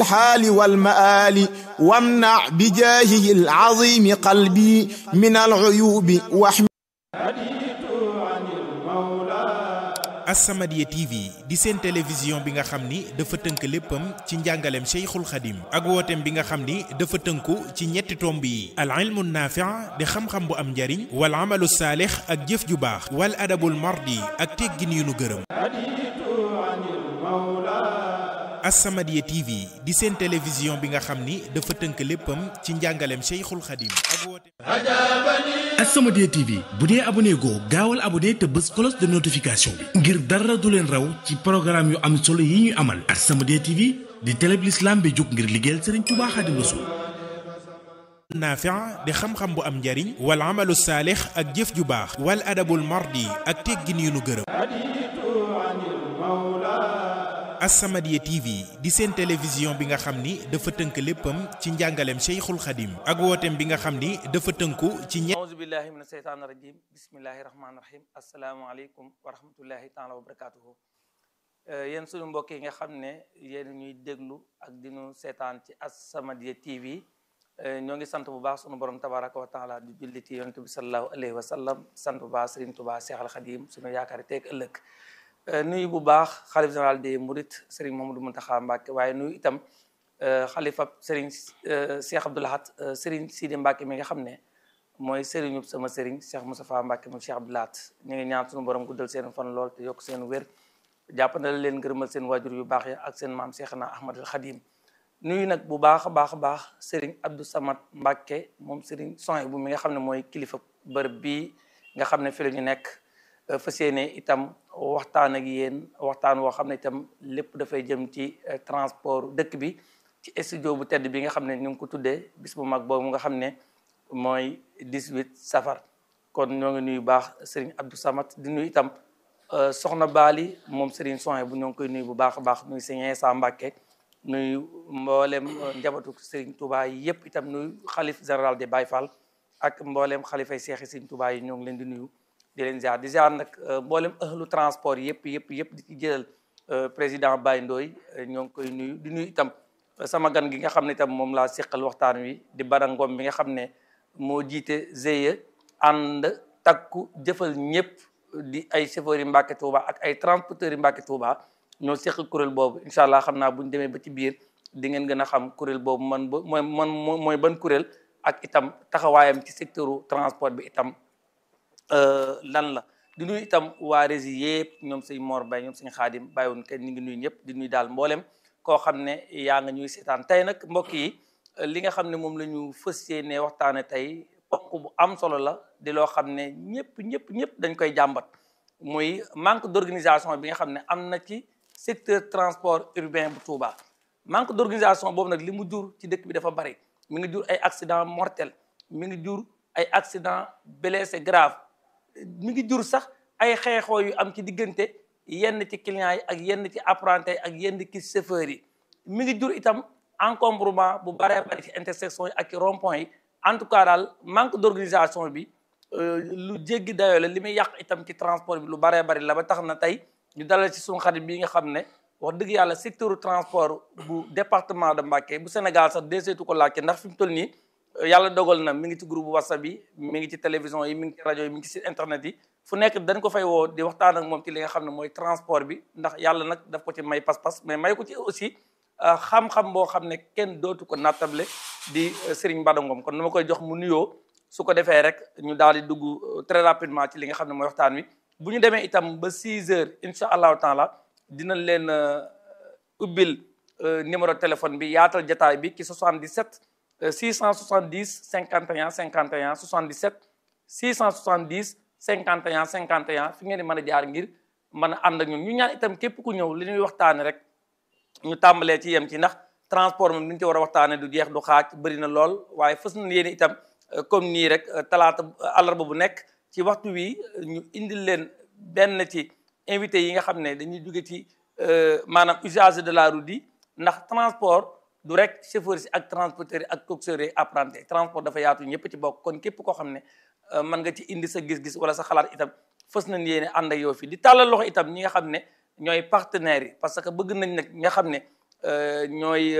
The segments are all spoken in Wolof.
الحال والمآل وامنع بجاهه العظيم قلبي من العيوب واحمي As-Samadiyya TV di seen télévision bi nga xam ni dafa tënk léppam ci njàngaleem Cheikhul Khadim ak wooteem bi nga xam ni dafa tënku ci ñetti tomb yi al ilmu naafi' di xam-xam bu am njariñ wal amalu saalix ak jëf ju baax wal adabul mardi ak teggin yu nu gërëm. As-Samadiyya TV di seen télévision bi nga xam ni dafa tënk léppam ci njàngaleem Cheikhul Khadim ak wooteem. As-Samadiyya TV bu dee abonné goo gaawal abonné te bës cloche de notification bi ngir dara du leen raw ci programme yu am solo yi ñuy amal. As-Samadiyya TV di télé bi l'islam bi jóg ngir liggéeyal Serigne Touba Xaadimu Rasuul. naafi' di xam-xam bu am njariñ wal amalu saalix ak jëf ju baax wal adabul mardi ak teggin yu nu gërëm. As-Samadiyya TV di seen télévision bi nga xam ni dafa tënk léppam ci njàngaleem Cheikhul Khadim ak wooteem bi nga xam ni dafa tënku ci auzu billahi mina sheytaani rajim bismillahi rahmaani rahim asalaamaaleykum wa rahmatullahi taala wa barakatuhu yéen suñu mbokk yi nga xam ne yéen ñuy déglu ak dinu seetaan ci As-Samadiyya TV ñoo ngi sant bu baax sunu borom tabaraka wa taala di julli ci yonent bi sallallahu alayhi wa sallam sant bu baax Serigne Touba Cheikh Al Khadim suñu yaakaari teeg ëllëg nuyu bu baax xalif général des Mourides Serigne Mamadou Mountakha Mbacké waaye nuyu itam xalifa Serigne Cheikh Abdoul Ahad Serigne Sidi Mbacké mi nga xam ne mooy Serigne sama Serigne Cheikh Moustapha Mbacké mu Cheikh Abdoul Ahad ñu ngi ñaan suñu borom guddal seen fan lool te yokk seen wér jàppandal leen gërëmal seen waajur yu baax ya ak seen maam Cheikhna Ahmadul Khadim nuyu nag bu baax a baax Serigne Abdou Samad Mbacké moom Serigne Souhaïbou mi nga xam ne mooy kilifa bërëb bii nga xam ne fi la ñu nekk fas yéene itam waxtaan ak yéen waxtaan woo xam ne itam lépp dafay jëm ci transport dëkk bi ci studio bu tedd bi nga xam ne ñu ngi ko tuddee bis bu mag boobu nga xam ne mooy 18 safar kon ñoo ngi nuyu baax Serigne Abdou Samad di nuyu itam soxna Baali moom Serigne Souhaïbou bu ñoo ngi koy nuyu bu baax a baax nuyu Serigne Issa Mbacké nuyu mboolem njabootu Serigne Touba yi yëpp itam nuyu xalif général des Baye Fall ak mboolem xalifay seexi Serigne Touba yi ñoo ngi leen di nuyu di leen ziar di ziar nag mboolem ahlu transport yëpp di ci jëlal président Baye Ndoye ñoo ngi koy nuyu di nuyu itam sama gan gi nga xam ne itam moom laa seqal waxtaan wi di Bada Ngom bi nga xam ne moo jiite GIE ànd takku jëfal ñëpp di ay chauffeurs yi Mbacké Touba ak ay transporteurs yi Mbacké Touba ñoo seq kuréel boobu incha allah xam naa bu ñu demee ba ci biir di ngeen gën a xam kuréel boobu mooy ban kuréel ak itam taxawaayam ci secteur transport bi itam lan la di nuyu itam waa rési yëpp ñoom sëñ Mor Bay ñoom sëñ Xaadim bàyyiwun kenn ñu ngi nuyu ñëpp di nuyu daal mboolem koo xam ne yaa nga ñuy seetaan tey nag mbokk yi li nga xam ne moom la ñu fas yéene waxtaane tey ponk bu am solo la di loo xam ne ñëpp dañ koy jàmbat muy manque d'organisation bi nga xam ne am na ci secteur transport urbain bu Touba manque d'organisation boobu nag li mu jur ci dëkk bi dafa bari mi ngi jur ay accident mortel mi ngi jur ay accident blessé grave mi ngi jur sax ay xeexoo yu am ci diggante yenn ci clients yi ak yenn ci apprentis yi ak yenn ci chauffeurs yi mi ngi jur itam encombrement bu baree bari ci intersection yi ak ci rond-point yi en tout cas daal manque d'organisation bi lu jéggi dayoo la li muy yàq itam ci transport bi lu baree bari la ba tax na tey ñu dalal ci suñu xarit bi nga xam ne wax dëgg yàlla secteur transport bu département de Mbacké bu Sénégal sax deseetu ko laajte ndax fi mu toll nii yàlla dogal na mi ngi ci groupe WhatsApp yi mi ngi ci télévision yi mi ngi ci rajo yi mi ngi ci site internet yi fu nekk dañ ko fay woo di waxtaan ak moom ci li nga xam ne mooy transport bi ndax yàlla nag daf ko ci may pas-pas mais may ko ci aussi xam-xam boo xam ne kenn dootu ko nattable di Serigne Bada Ngom kon dama koy jox mu nuyoo su ko defee rek ñu daal di dugg très rapidement ci li nga xam ne mooy waxtaan wi bu ñu demee itam ba 6 heures incha allahu taala dinañ leen ubbil numéro téléphone bi yaatal jataay bi ci 77 670 51 51 77 670 51 51 fi ngeen di mën a jaar ngir mën a ànd ak ñun ñu ñaan itam képp ku ñëw li ñuy waxtaane rek ñu tàmbalee ci yem ci ndax transport moom li ñu ci war a waxtaane du jeex du xaaj bëri na lool waaye fës na yéen itam comme nii rek talaata àllarba bu nekk ci waxtu wi ñu indil leen benn ci invité yi nga xam ne dañuy jóge ci maanaam usagers de la route yi ndax transport du rek chauffeur si ak transporteur yi ak coxeur yi apprenti transport dafa yaatu ñëpp ci bokk kon képp koo xam ne mën nga ci indi sa gis-gis wala sa xalaat itam fës nañ yéene ànd ak yow fii di tàllal loxo itam ñi nga xam ne ñooy partenaires yi parce que bëgg nañ nag nga xam ne ñooy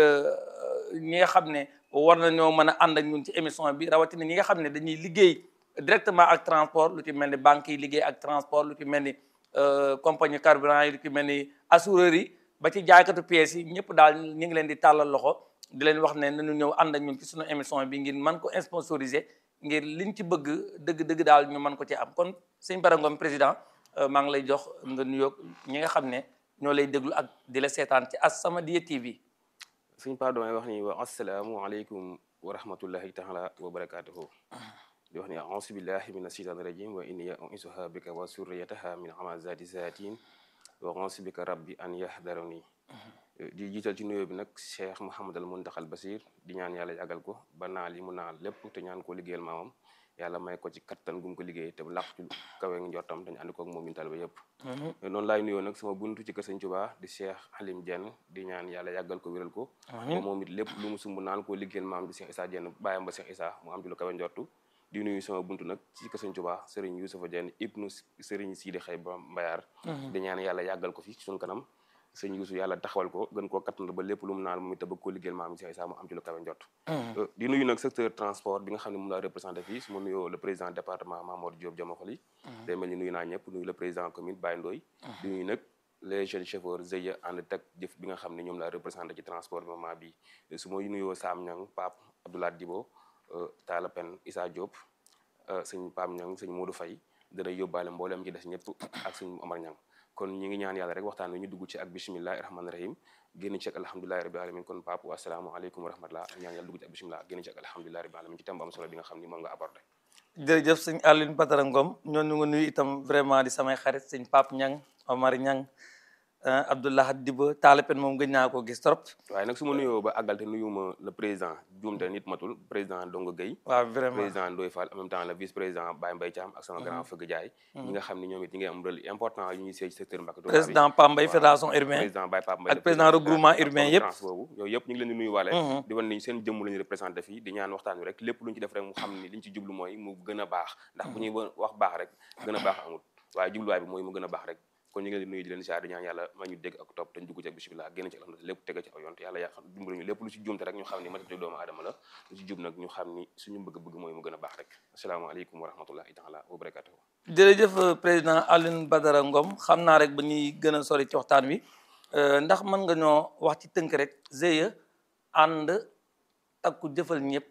ñi nga xam ne war nañoo mën a ànd ak ñun ci émission bi rawatina ñi nga xam ne dañuy liggéey directement ak transport lu ci mel ni banques yi liggéey ak transport lu ci mel ni compagnie carburant yi lu ci mel ni assureurs yi ba ci jaaykatu pièces yi ñëpp daal ñu ngi leen di tàllal loxo di leen wax ne nañu ñëw ànd ak ñun ci suñu émission bi ngir mën ko sponsoriser ngir liñ ci bëgg dëgg daal ñu mën ko ci am kon sëñ Bara Ngom président maa ngi lay jox nga nuyoog ñi nga xam ne ñoo lay déglu ak di la seetaan ci As-Samadiyya TV. suñ pa damay wax ni wa asalaamualeykum wa rahmatullahi taala wa barakatuhu di wax ni auzu billahi min asheytaani rajim wa inni u'iizuha bika wa surriyataha min hamazati zatin wa auzu bika rabbi an yahdaruni di jiital ci nuyoo bi nag Cheikh Mouhamadal Muntaxal Basir di ñaan yàlla yàggal ko ba naal yi mu naal lépp te ñaan koo liggéeyal maamam yàlla may ko ci kattan gu mu ko liggéey te làq ci kawe njortam dañu ànd ko ak moom ñu talibé yëpp noonu laay nuyoo nag sama buntu ci kër Sëñ Tuubaa di Cheikh Halim Diène di ñaan yàlla yàggal ko wéral ko moom it lépp lu mu sumb naan koo liggéeyal maam di Cheikh Issa Diène bàyyam ba Cheikh Issa mu am ci lu kawe njortu di nuyu sama buntu nag ci kër Sëñ Tuubaa Serigne Youssoufa Diène ibnu Serigne Sidi Xëy ba Mbayar di ñaan yàlla yàggal ko fi ci suñu kanam sëñ Youssou yàlla taxawal ko gën koo kattanal ba lépp lu mu naan moom it bëgg koo liggéeyal maam Cheikh Issa mu am ci lu kawe njort di nuyu nag secteur transport bi nga xam ne moom laa représenté fii su ma nuyoo le président département Mamadou Diop Diamakholi day mel ni nuyu naa ñëpp nuyu le président commune Baye Ndoye di nuyu nag les jeunes chauffeurs GIE ànd teg jëf bi nga xam ne ñoom laa représenté ci transport bi moment bi su ma nuyoo Sam Niang Pape Abdoulaye Dibo Talla Pen Issa Diop sëñ Pape Niang sëñ Modou Faye dana yóbbaale mboolem ci des ñëpp ak sëñ Omar Niang kon ñi ngi ñaan yàlla rek waxtaan wi ñu dugg ci ak bismillahi rahmaani rahim génn ci ak alhamdulilahi rabbil alamin kon Pape wa assalaamu aleykum wa rahmatullah ñaan yàlla dugg ci ak bismillah génn ci ak alhamdulilahi rabbil alamin ci thème bu am solo bi nga xam ni moom nga abordé jërëjëf sëñ Alioune Badara Ngom ñooñu nga nuyu itam vraiment di samay xarit sëñ Pape Niang Omar Niang Abdoulaye Diba Talla Pen moom gëj naa ko gis trop waaye nag su ma nuyoo ba àggal te nuyuma le président juumte nit matul président Dongo Gueye waaw vraiment président Ndoye Fall en même temps le vice président Baye Mbaye Thiam ak sama grand Fëgg Jaay ñi nga xam ne ñoom it ñi ngi am rôle important yu ñuy seey ci secteur Mbacké Touba président Pape Mbaye fédération urbaine président Baye Pape Mbaye ak président regroupement urbain yëpp boobu yooyu yëpp ñu ngi leen di nuyu waale di wan ni seen jëmm la ñu représenté fii di ñaan waxtaan wi rek lépp lu ñu ci def rek mu xam ni li ñu ci jublu mooy mu gën a baax ndax bu ñuy wax baax rek gën a baax amul waaye jubluwaay bi mooy mu gën a baax rek kon ñu ngi leen di nuyu di leen siyaar di ñaan yàlla ma ñu dégg ak topp te ñu dugg ci ak bismillah génn ci alhamdulilah lépp tege ci aw yoon te yàlla yaa xam dimbali ñu lépp lu ci juumte rek ñu xam ni matati doomu aadama la lu ci jub nag ñu xam ni suñu bëgg-bëgg mooy mu gën a baax rek asalaamaaleykum wa rahmatullahi taala wa barakatuhu jërëjëf président Alioune Badara Ngom xam naa rek ba ñuy gën a sori ci waxtaan wi ndax mën nga ñoo wax ci tënk rek GIE ànd takku jëfal ñëpp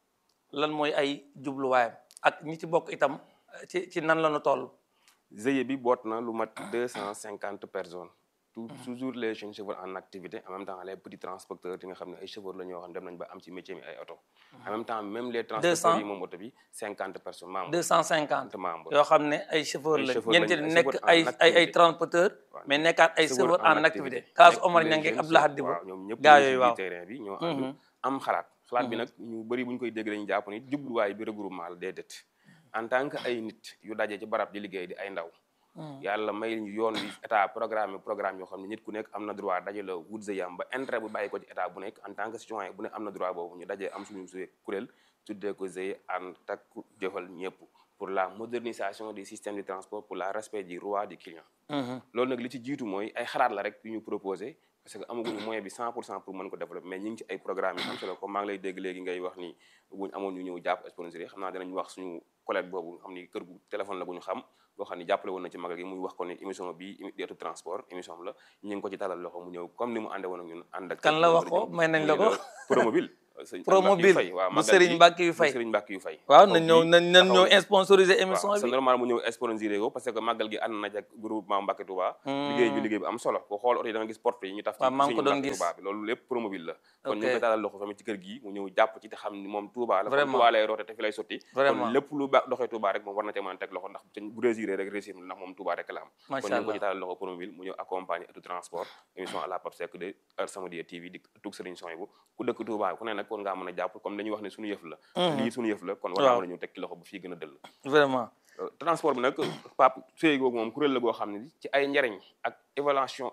lan mooy ay jubluwaayam ak ñi ci bokk itam ci nan la ñu toll GIE bi boot na lu mat 250 personnes toujours les jeunes chauffeurs en activité en même temps les petits transporteurs yi nga xam ne ay chauffeurs la ñoo xam dem nañ ba am ci métier mi ay oto en même temps même les transporteurs yi moom oto bi 50 personnes membres 250 membres yoo xam ne ay chauffeurs la ñeenti nekk ay transporteurs mais nekkaat ay chauffeurs en activité kaas Omar Niang ak Abdoulaye Dibo ñoom ñëpp gaa yooyu waaw terrain bi ñoo ànd am xalaat bi nag ñu bëri bu ñu koy dégg dañu jàpp ni jubluwaay bi regroupement la déedéet en tant que ay nit yu daje ci barab di liggéey di ay ndaw yàlla may ñu yoon wi état programme yoo xam ne nit ku nekk am na droit daje la wut GIE ba intérêt bu bàyyi ko ci état bu nekk en tant que citoyen bu ne am na droit boobu ñu dajee am suñu kuréel tuddee ko GIE ànd takku jëfal ñëpp pour la modernisation du système de transport pour la respect du droit du client loolu nag li ci jiitu mooy ay xalaat la rek yu ñu proposé parce que amaguñu moyen bi 100% pour mën ko développer mais ñu ngi ci ay programme yi am solo comme maa ngi lay dégg léegi ngay wax ni buñ amoon ñu ñëw jàpp sponsorisé xam naa dinañ wax suñu collègue boobu nga xam ni kër gu téléphone la bu ñu xam boo xam ni jàppale woon na ci magal gi muy wax ko ni émission bi di ëttu transport émission la ñu ngi ko ci talal loxo mu ñëw comme ni mu ànde woon ak ñun ànd ak kan la wax ko may nañ la ko promobile promobile bu Serigne Mbacke yu fay Serigne Mbacke yu fay waaw nañ ñëw sponsorisé émission bi c'est normal mu ñëw sponsorisé ko parce que màggal gi ànd na ak groupement Mbacke Touba liggéey bi am solo ko xool oto yi da nga gis porte yi ñu taf ci Mbacke Touba bi loolu lépp promobile la kon ñu ngi koy taalal loxo tamit ci kër gi mu ñëw jàpp ci te xam ni moom Touba la Touba lay roote te fi lay sotti kon lépp lu baax doxee Touba rek moom war na te mën a teg loxo ndax bu réussir rek réussir ndax moom Touba rek la am kon ñu ngi ko ci taalal loxo promobile mu ñëw accompagner ëttu transport émission à la Pape Seck de As-Samadiyya TV di tug Serigne Souhaïbou ku dëkk Touba ku ne nag kon ngaa mën a jàpp comme dañuy wax ne suñu yëf la lii suñu yëf la kon war naa mën a ñëw tekki loxo bu fii gën a dëll vraiment transport bi nag Pape Seye googu moom kuréel la goo xam ne ci ay njariñ ak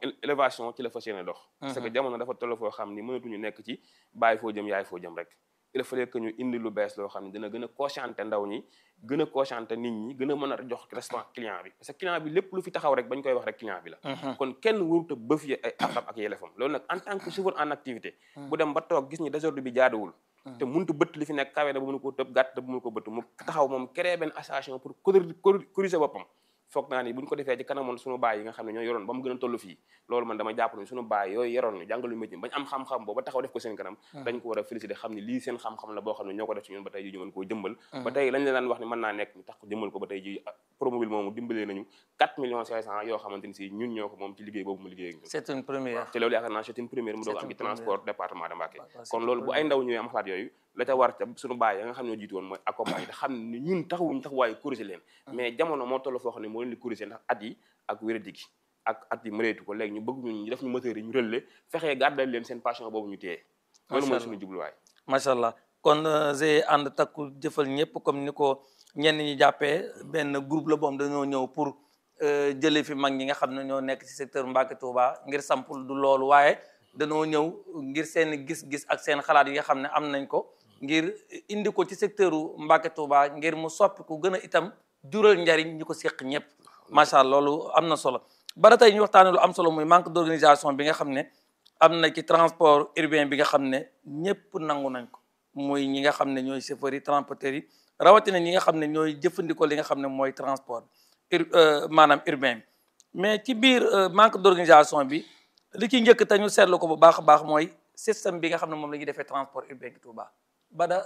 élévation ci la fas yéene dox parce que jamono dafa toll foo xam ni mënatuñu nekk ci bàyyi foo jëm yaay foo jëm rek il fallait que ñu indi lu bees loo xam ne dina gën a consciente ndaw ñi gën a consciente nit ñi gën a mën a jox respect client bi parce que client bi lépp lu fi taxaw rek bañ koy wax rek client bi la kon kenn warut a bëf ay àqam ak yelefam loolu nag en tant que chauffeur en activité bu dem ba toog gis ni désordre bi jaaduwul te mënut a bëtt li fi nekk kawe na ba mënu ko tëb gàtt te ba mënu ko bëtt mu taxaw moom créer benn association pour corriger boppam foog naa ni bu ñu ko defee ci kanamoon suñu baay yi nga xam ne ñoo yoroon ba mu gën a toll fii loolu man dama jàpp ni suñu baay yooyu yoroon ñu jàngalu métier bañ am xam-xam booba taxaw def ko seen kanam dañ ko war a féliciter xam ni lii seen xam-xam la boo xam ne ñoo ko def ci ñun ba tey ji ñu mën koo jëmbal ba tey lañ leen daan wax ni mën naa nekk ñu tax ko jëmbal ko ba tey ji promobile moomu dimbalee nañu 4 millions 500 yoo xamante ni si ñun ñoo ko moom ci liggéey boobu mu liggéey ak ñun c'est une première te loolu yaakaar naa c'est une première mu doog am ci transport département de Mbacké kon loolu bu ay ndaw ñëwee am xalaat yooyu la ca war ca suñu baay ya nga xam ne ñoo jiitu woon mooy accompagner te xam ne ñun taxawuñu taxawaayu corriger leen mais jamono moo toll foo xam ne moo leen di corriger ndax at yi ak wéradi gi ak at yi mëreetu ko léegi ñu bëgg ñun ñu def ñu moteur yi ñu rëlle fexee gàddal leen seen passion boobu ñu téye loolu mooy suñu jubluwaay macha allah kon GIE ànd takku jëfal ñëpp comme ni ko ñenn ñi jàppee benn groupe la boom dañoo ñëw pour jëlee fi mag ñi nga xam ne ñoo nekk ci secteur Mbacké Touba ngir sampul du loolu waaye dañoo ñëw ngir seen gis-gis ak seen xalaat yi nga xam ne am nañ ko ngir indi ko ci secteur Mbacké Touba ngir mu soppi ku gën a itam jural njariñ ñi ko seq ñëpp macha allah loolu am na solo bara tey ñu waxtaane lu am solo muy manque d'organisation bi nga xam ne am na ci transport urbain bi nga xam ne ñëpp nangu nañ ko muy ñi nga xam ne ñooy chauffeurs yi transporteurs yi rawatina ñi nga xam ne ñooy jëfandikoo li nga xam ne mooy transport maanaam urbain bi mais ci biir manque d'organisation bi li ci njëkk te ñu seetlu ko bu baax a baax mooy système bi nga xam ne moom la ñuy defee transport urbain ki Touba Bada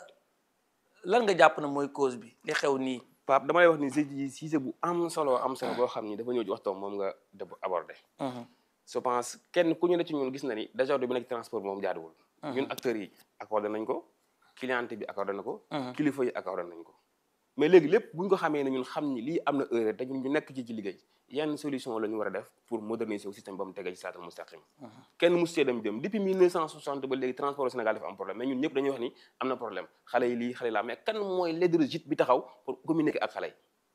lan nga jàpp na mooy cause bi li xew nii Pape dama lay wax ni sujet bu am solo boo xam ni dafa ñëw ci waxtaan moom nga def aborder je pense kenn ku ñu ne ci ñun gis na ni désordre bi nekk transport moom jaaduwul ñun acteurs yi accordé nañ ko clientèle bi accordé na ko kilifa yi accordé nañ ko mais léegi lépp bu ñu ko xamee ne ñun xam ni lii am na erreur te ñun ñu nekk ci liggéey yan solution la ñu war a def pour moderniser au système ba mu tegee ci siraatal mustaqim kenn mus see dem depuis 1960 ba léegi transport au Sénégal dafa am problème mais ñun ñëpp dañuy wax ni am na problème xale yi lii xale yi laa mais kan mooy leadership bi taxaw pour communiquer ak xale yi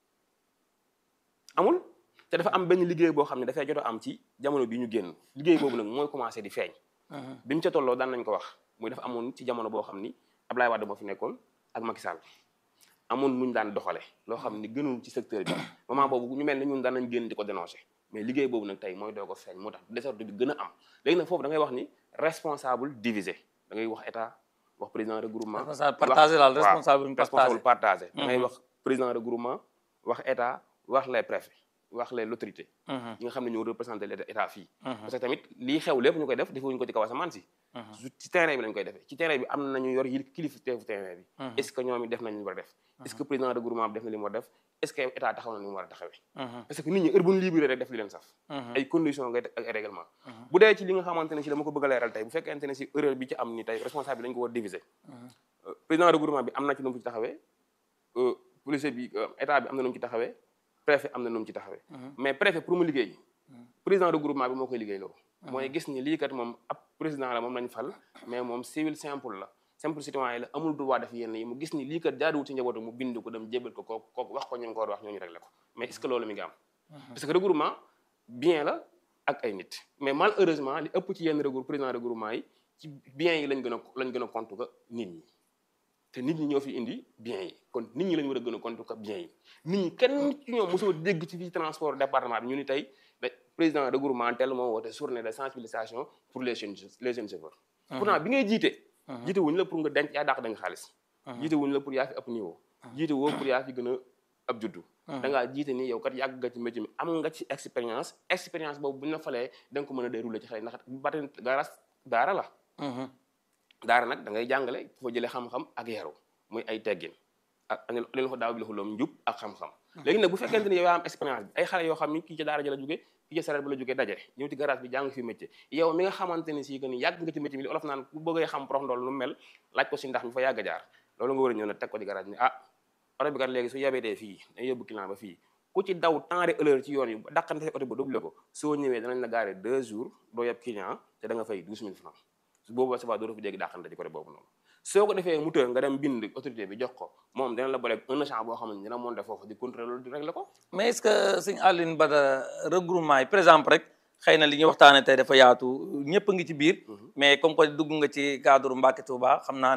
amul te dafa am benn liggéey boo xam ne dafay jot a am ci jamono bi ñu génn liggéey boobu nag mooy commencé di feeñ bi ñu ca tolloo daan nañ ko wax muy dafa amoon ci jamono boo xam ni Abdoulaye Wade moo fi nekkoon ak Macky Sall amoon nuñ daan doxale loo xam ni gënul ci secteur bi moment boobu ñu mel ne ñun daan nañ génn di ko dénoncer mais liggéey boobu nag tey mooy doo ko feeñ moo tax désordre bi gën a am léegi nag foofu da ngay wax ni responsable divisé da ngay wax état wax président regroupement responsable partagé da ngay wax président regroupement wax état wax les préfets wax les l'autorité yi nga xam ne ñoo représenté l'état fii parce que tamit lii xew lépp ñu koy def defuñu ko ci kaw asamaan si ci terrain bi lañ koy defee ci terrain bi am nañu yor yi kilifteefu terrain bi est-ce que ñoom it def nañ li mu war a def est-ce que président de regroupement bi def na li mu war a def est-ce que état taxaw na li mu war a taxawee parce que nit ñi heure bu ñu libéré rek def li leen saf ay conditions ngay teg ak ay règlement bu dee ci li nga xamante ne si dama ko bëgg a leeral tey bu fekkente ne si erreur bi ci am ni tey responsable bi dañ ko war diviser président de regroupement bi am na ci lu mu ci taxawee policier bi état bi am na lu mu ci taxawee préfet am na nu mu ci taxawee mais préfet pour mu liggéey président de groupement bi moo koy liggéey loolu mooy gis ni lii kat moom ab président la moom lañ fal mais moom civil simple la simple citoyen la amul droit def yenn yi mu gis ni lii kat jaaduwul ci njabootu mu bind ko dem jébal ko kooku wax ko ñu ngi ko war wax ñooñu réglé ko mais est-ce que loolu mi ngi am parce que regroupement bien la ak ay nit mais malheureusement li ëpp ci yenn président de regroupement yi ci biens yi lañ gën a compte que nit ñi te nit ñi ñoo fi indi biens yi kon nit ñi lañu war a gën a compte que biens yi nit ñi kenn ci ñoom mosoo dégg ci fii transport département bi ñu ni tey président de regroupement tel moo woote journée de sensibilisation pour les jeunes chauffeurs pourtant bi ngay jiite wuñu la pour nga denc yaa dàq dañ xaalis jiite wuñu la pour yaa fi ëpp niveau jiite woo pour yaa fi gën a ab juddu da ngaa jiite ni yow kat yàgg nga ci métier mi am nga ci expérience boobu bu ñu la falee da nga ko mën a dérouler ci xale ndax bati daara la daara nag da ngay jàngale foo jëlee xam-xam ak yaru muy ay teggin ak leen ko daaw bi la xuloom njub ak xam-xam léegi nag bu fekkente ni yow yaa am expérience bi ay xale yoo xam ni kii ci daara ja la jógee kii ci sareet ba la jógee daje ñëw ci garage bi jàng fi métier yow mi nga xamante ni si que ni yàgg nga ci métier bi li olof naan ku bëggee xam prox ndool lu mel laaj ko si ndax mi fa yàgg a jaar loolu nga war a ñëw nag teg ko ci garage ni oto bi kat léegi su yabetee fii dañ yóbbu client ba fii ku ci daw temps de heure ci yoon yi dàqante oto ba double ko soo ñëwee danañ la gaare 2 jours doo yeb client te da nga fay 12 000 francs su boobu sa doo fi dégg dàqante ci côté boobu noonu soo ko defee mu tëë nga dem bind autorité bi jox ko moom dina la boole un agent boo xam ne dina monter foofu di contrôler loolu di régler ko mais est-ce que sëñ Alioune Badara regroupement yi par exemple rek xëy na li ñuy waxtaane tey dafa yaatu ñëpp a ngi ci biir mais comme que dugg nga ci cadre Mbacké Touba xam naa ne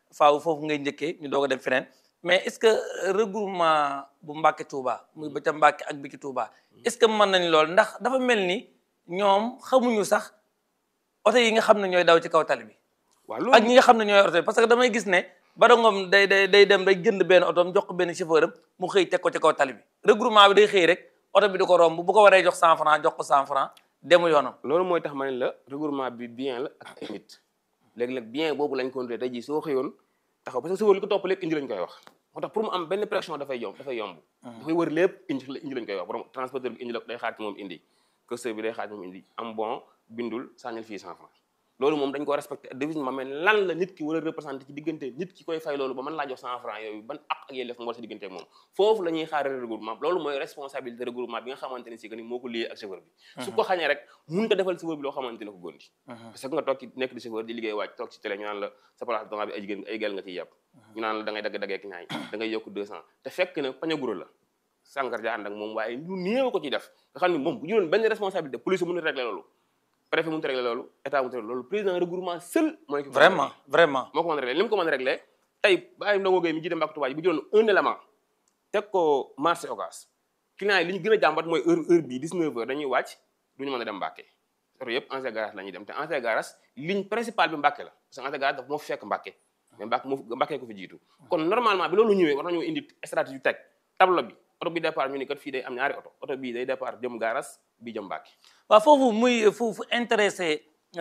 faaw foofu ngay njëkkee ñu doog a dem feneen mais est-ce que regroupement bu Mbacké Touba muy ba ca Mbacké ak bi ci Touba est-ce que mën nañ lool ndax dafa mel ni ñoom xamuñu sax oto yi nga xam ne ñooy daw ci kaw tali bi ak ñi nga xam ne ñooy oto parce que damay gis ne Bada Ngom day dem day jënd benn otoom jox ko benn chauffeur am mu xëy teg ko ci kaw tali bi regroupement bi day xëy rek oto bi di ko romb bu ko waree jox 100 francs jox ko 100 francs demu yoonam. loolu mooy tax ma ne la regroupement bi bien la ak ay nit léeg-léeg bien boobu lañ contrôlé tey jii soo xëyoon taxaw parce que chauffeur li ko topp lépp indi lañ koy wax moo tax pour mu am benn pression dafay yomb dafay wër lépp indi lañ koy wax borom transporteur bi indi la day xaar ci moom indi questeur bi day xaar ci moom indi am bon bindul sànnil fii 100 francs loolu moom dañ ko respecté définitivement mais lan la nit ki war a représenté ci diggante nit ki koy fay loolu ba mën laa jox 100 francs yooyu ban ak yelleef mu war si diggante ak moom foofu la ñuy xaaree regroupement loolu mooy responsabilité regroupement bi nga xamante ne si que ni moo ko lié ak chauffeur bi su ko xañee rek mun ta defal chauffeur bi loo xamante ne ko gondi parce que nga toog ci nekk di chauffeur di liggéey wàcc toog ci télé ñu naan la sa place danga bi ay jigéen ay gel nga ciy yàpp ñu naan la da ngay dagg-daggee ki ñaay da ngay yokk 200 te fekk na pañaguro la sàngar ja ànd ak moom waaye lu néew ko ciy def nga xam ne moom bu jëloon benn responsabilité police mën a régler loolu préfet mënut a régler loolu état mënut a régler loolu président regroupement seul mooy ki vraiment moo ko mën a régler li mu ko mën a régler tey bàyyi ndongo Gueye mi jiite Mbacké Touba bu jëloon un élément teg ko marché Ocass client yi li ñu gën a jàmbat mooy heure bii 19h dañuy wàcc duñu mën a dem Mbacké oto yëpp ancien garage la ñuy dem te ancien garage ligne principale bi Mbacké la parce que ancien garage dafa moo fi fekk Mbacké mais Mbacké ko fi jiitu kon normalement bi loolu ñëwee war nañoo indi stratégie teg tableau bi oto bi départ ñu ni kat fii day am ñaari oto bii day départ jëm garage bi jëm Mbacké waaw foofu intéressé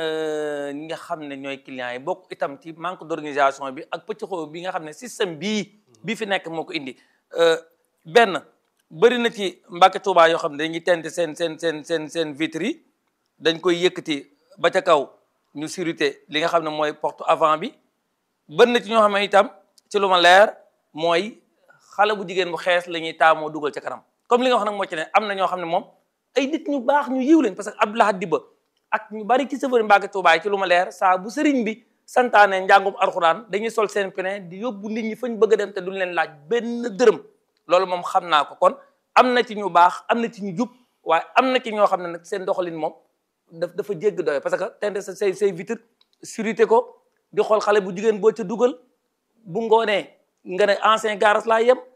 ñi nga xam ne ñooy clients yi bokk itam ci manque d'organisation bi ak pëccxoo bi nga xam ne système bii fi nekk moo ko indi benn bëri na ci Mbacké Touba yoo xam ne dañuy tent seen vitres yi dañ koy yëkkati ba ca kaw ñu sécurité li nga xam ne mooy porte avant bi bëri na ci ñoo xam ne itam ci lu ma leer mooy xale bu jigéen bu xees la ñuy taamoo dugal ca kanam comme li nga wax nag moo ci ne am na ñoo xam ne moom ay nit ñu baax ñu yiw leen parce que Abdoulaye Diba ak ñu bari ci chauffeur Mbacké Touba ci lu ma leer saa bu sëriñ bi santaane njàngum alxuraan dañuy sol seen plein di yóbbu nit ñi fañ bëgg a dem te duñ leen laaj benn dërëm loolu moom xam naa ko kon am na ci ñu baax am na ci ñu jub waaye am na ci ñoo xam ne nag seen doxalin moom dafa jégg doy parce que tente sa say vitre sécurité ko di xool xale bu jigéen boo ca dugal bu ngoonee nga ne ancien garage laa yem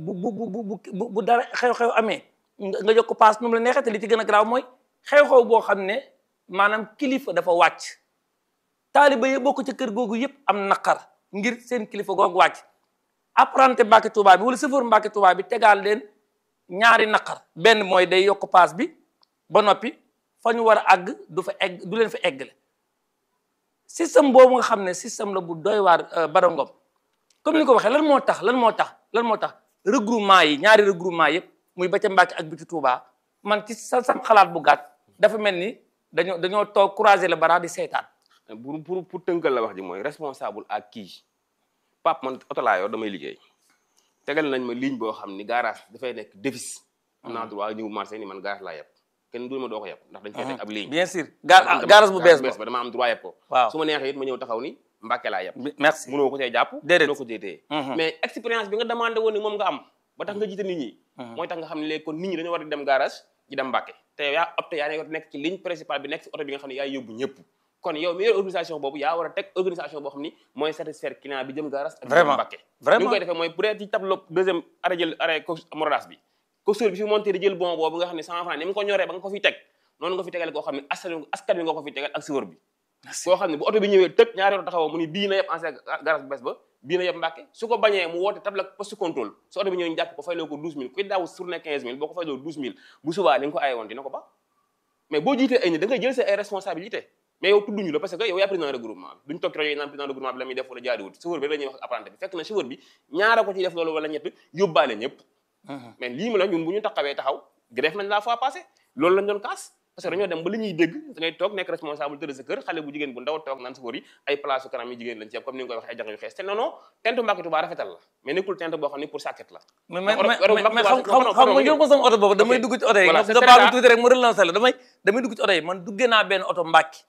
bu dara xew-xew amee nga jox ko paas nu mu la neexee te li ci gën a garaaw mooy xew-xew boo xam ne maanaam kilifa dafa wàcc taaliba yi bokk ca kër googu yëpp am naqar ngir seen kilifa googu wàcc apprenti Mbacké Touba bi wala chauffeur Mbacké Touba bi tegaal leen ñaari naqar benn mooy day yokk paas bi ba noppi fa ñu war a àgg du leen fa eggale système boobu nga xam ne système la bu doy waar Bada Ngom comme ni ko waxee lan moo tax regroupement yi ñaari regroupement yëpp muy ba ca Mbacké ak bi ci Touba man ci sa xalaat bu gàtt dafa mel ni dañoo toog croiser le bras di seetaan. pour tënkal la wax ji mooy responsable ak kii Pape man oto laa yor damay liggéey tegal nañ ma ligne boo xam ni garage dafay nekk déficit. am naa droit ñëw marché ni man garage laa yeb kenn du ma doo ko yeb ndax dañ fay teg ab ligne. bien sûr garage bu bees ba dama am droit yeb ko. waaw su ma neexee it ma ñëw taxaw ni Mbacké laa yeb. merci mënoo ko cay jàpp. déedéet doo ko cay téye. mais expérience bi nga demandé woon ni moom nga am ba tax nga jiite nit ñi. mooy tax nga xam ne léegi kon nit ñi dañoo war di dem garage di dem Mbacké te yaa opté yaa nekk ci ligne principale bi nekk ci oto bi nga xam ne yaay yóbbu ñëpp kon yow mi yor organisation boobu yaa war a teg organisation boo xam ni mooy satisfaire client bi jëm garage ak jëm Mbacké li ñu koy defee mooy pour être ci tableau deuxième arrêt moradas bi costeur bi fi monté di jël bon boobu nga xam ne 100 francs ni mu ko ñoree ba nga ko fi teg noonu nga fi tegale koo xam ne askan wi nga ko fi tegal ak chauffeur bi koo xam ne bu oto bi ñëwee tëj ñaari oto taxawoo mu ni bii na yëpp ancien garage bu bees ba bii na yëpp Mbacké su ko bañee mu woote table poste contrôle su oto bi ñëwee ñu jàpp ko fayloo ko 12000 kuy daaw journée 15000 boo ko fayloo 12000 bu subaa li nga ko aye woon dina ko ba mais boo jiitee ay nit da ngay jël sa ay responsabilité mais yow tudduñu la parce que yow yaa président regroupement bi duñ toog ci rajo yi naan président regroupement bi la muy def wala jaadiwut chauffeur bi la ñuy wax apprenti bi fekk na chauffeur bi ñaara ko ci def loolu wala ñett yóbbaale ñëpp mais lii ma la ñun bu ñu taxawee taxaw grève nañ la fois passé loolu lañ doon kaas parce que dañoo dem ba li ñuy dégg da ngay toog nekk responsable tëdd sa kër xale bu jigéen bu ndaw toog naan chauffeur yi ay place su kanam yi jigéen lañ ci comme ni nga koy waxee ay jax yu xees te non tentu Mbacké Touba rafetal la mais nekkul tent boo xam ne pour sàkket la mais xam nga yow ko sama oto boobu damay dugg ci oto yi nga baal tuuti rek mu relancer la damay dugg ci oto yi man duggee naa benn oto Mbacké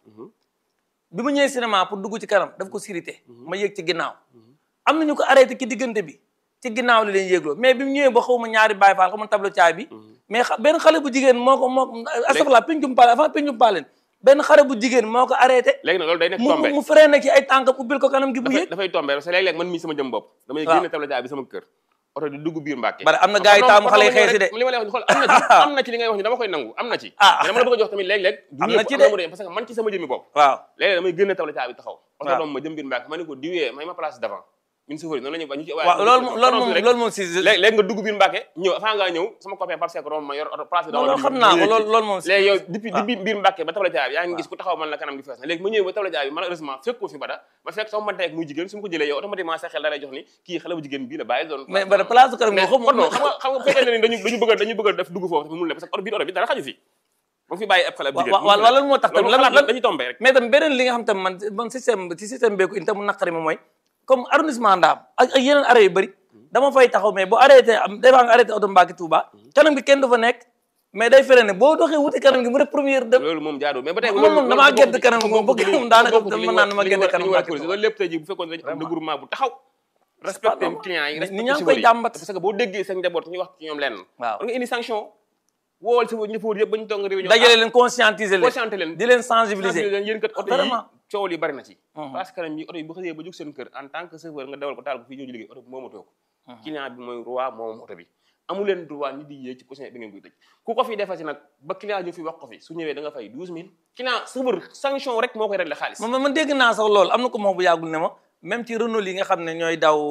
bi mu ñëwee cinéma pour dugg ci kanam daf ko sécurité ma yéeg ci ginnaaw am nañu ko arrêté ci diggante bi ci ginnaaw li leen yéegloo mais bi mu ñëwee ba xaw ma ñaari Baay Faal xaw ma tableau caay bi mais benn xale bu jigéen moo astafurlah pencum paalen avant pencum paalen benn xale bu jigéen moo ko arrêté. léegi nag loolu day nekk tombé mu freiné ci ay tànkam ubbil ko kanam gi bu yëg. dafay tombé parce que léeg-léeg man mii sama jëm bopp. damay génne tabla jaay bi sama kër. oto di dugg biir Mbàkke. bari am na gars yi taamu xale yi xeesi de. li ma lay wax xool am na ci li ngay wax ni dama koy nangu am na ci. dama la bëgg a jox tamit léeg-léeg. am na ci de parce que man ci sama jëmmi bopp. waaw léeg-léeg damay génne tabla jaay bi taxaw. oto doom ma jëm biir Mbàkke ma ne ko diwee may ma place devant ñun chauffeur noonu la ñuy ba ñu ci waaw loolu moom si léegi nga dugg biir Mbàkke ñëw avant ngaa ñëw sama copain Pape Seck romb ma yor oto place loolu xam naa ko loolu moom si léegi yow depuis biir Mbàkke ba tabla jaay bi yaa ngi gis ku taxaw man la kanam gi fees na léegi ma ñëw ba tabla jaay bi malheureusement fekk ko fi bada ma fekk sama mante ak muy jigéen su ma ko jëlee yow automatiquement sa xel da lay jox ni kii xale bu jigéen bii la bàyyi doon mais bada place kanam gi xam nga fekkee ne dañu bëgg a def dugg foofu mun le parce que oto biir oto bi dara xaju fi ba fi bàyyi ab xale bu jigéen waaw lan moo tax tamit lan dañuy tombé rek mais tam beneen li nga xam tam man système beeku inte mu naqari ma mooy comme arrondissement Ndaam ak yeneen arrêt yu bëri dama fay taxaw mais boo arrêté am des fois nga arrêté oto Mbàkke Touba kanam gi kenn du fa nekk mais day fere ne boo doxee wuti kanam gi mu def première dem loolu moom jaadu mais ba tey moom damaa gedd kanam gi moom bëgg moom daanaka mën naa dama gedd kanam loolu lépp tey ji bu fekkoon dañu am regroupement bu taxaw respecté clients yi nit ñaa ngi koy jàmbat parce que boo déggee seen njaboot ñu wax ci ñoom lenn waaw nga indi sanction woowal sa ñëppoor yëpp ba ñu toog réunion dajale leen conscientiser leen di leen sensibiliser leen yéen kat oto yi coow li bari na ci parce que kanam yi oto yi bu xësee ba jóg seen kër en tant que chauffeur nga dawal ko taal ko fii ñëw liggéey oto bi moomatoo ko client bi mooy roi moom oto bi amu leen droit nit di yéeg ci position bi ngeen koy tëj ku ko fi defati nag ba client ñu fi wax ko fi su ñëwee da nga fay 12000 client chauffeur sanction rek moo koy régler xaalis man dégg naa sax loolu am na ko moom bu yàggul ne ma même ci Renault yi nga xam ne ñooy daw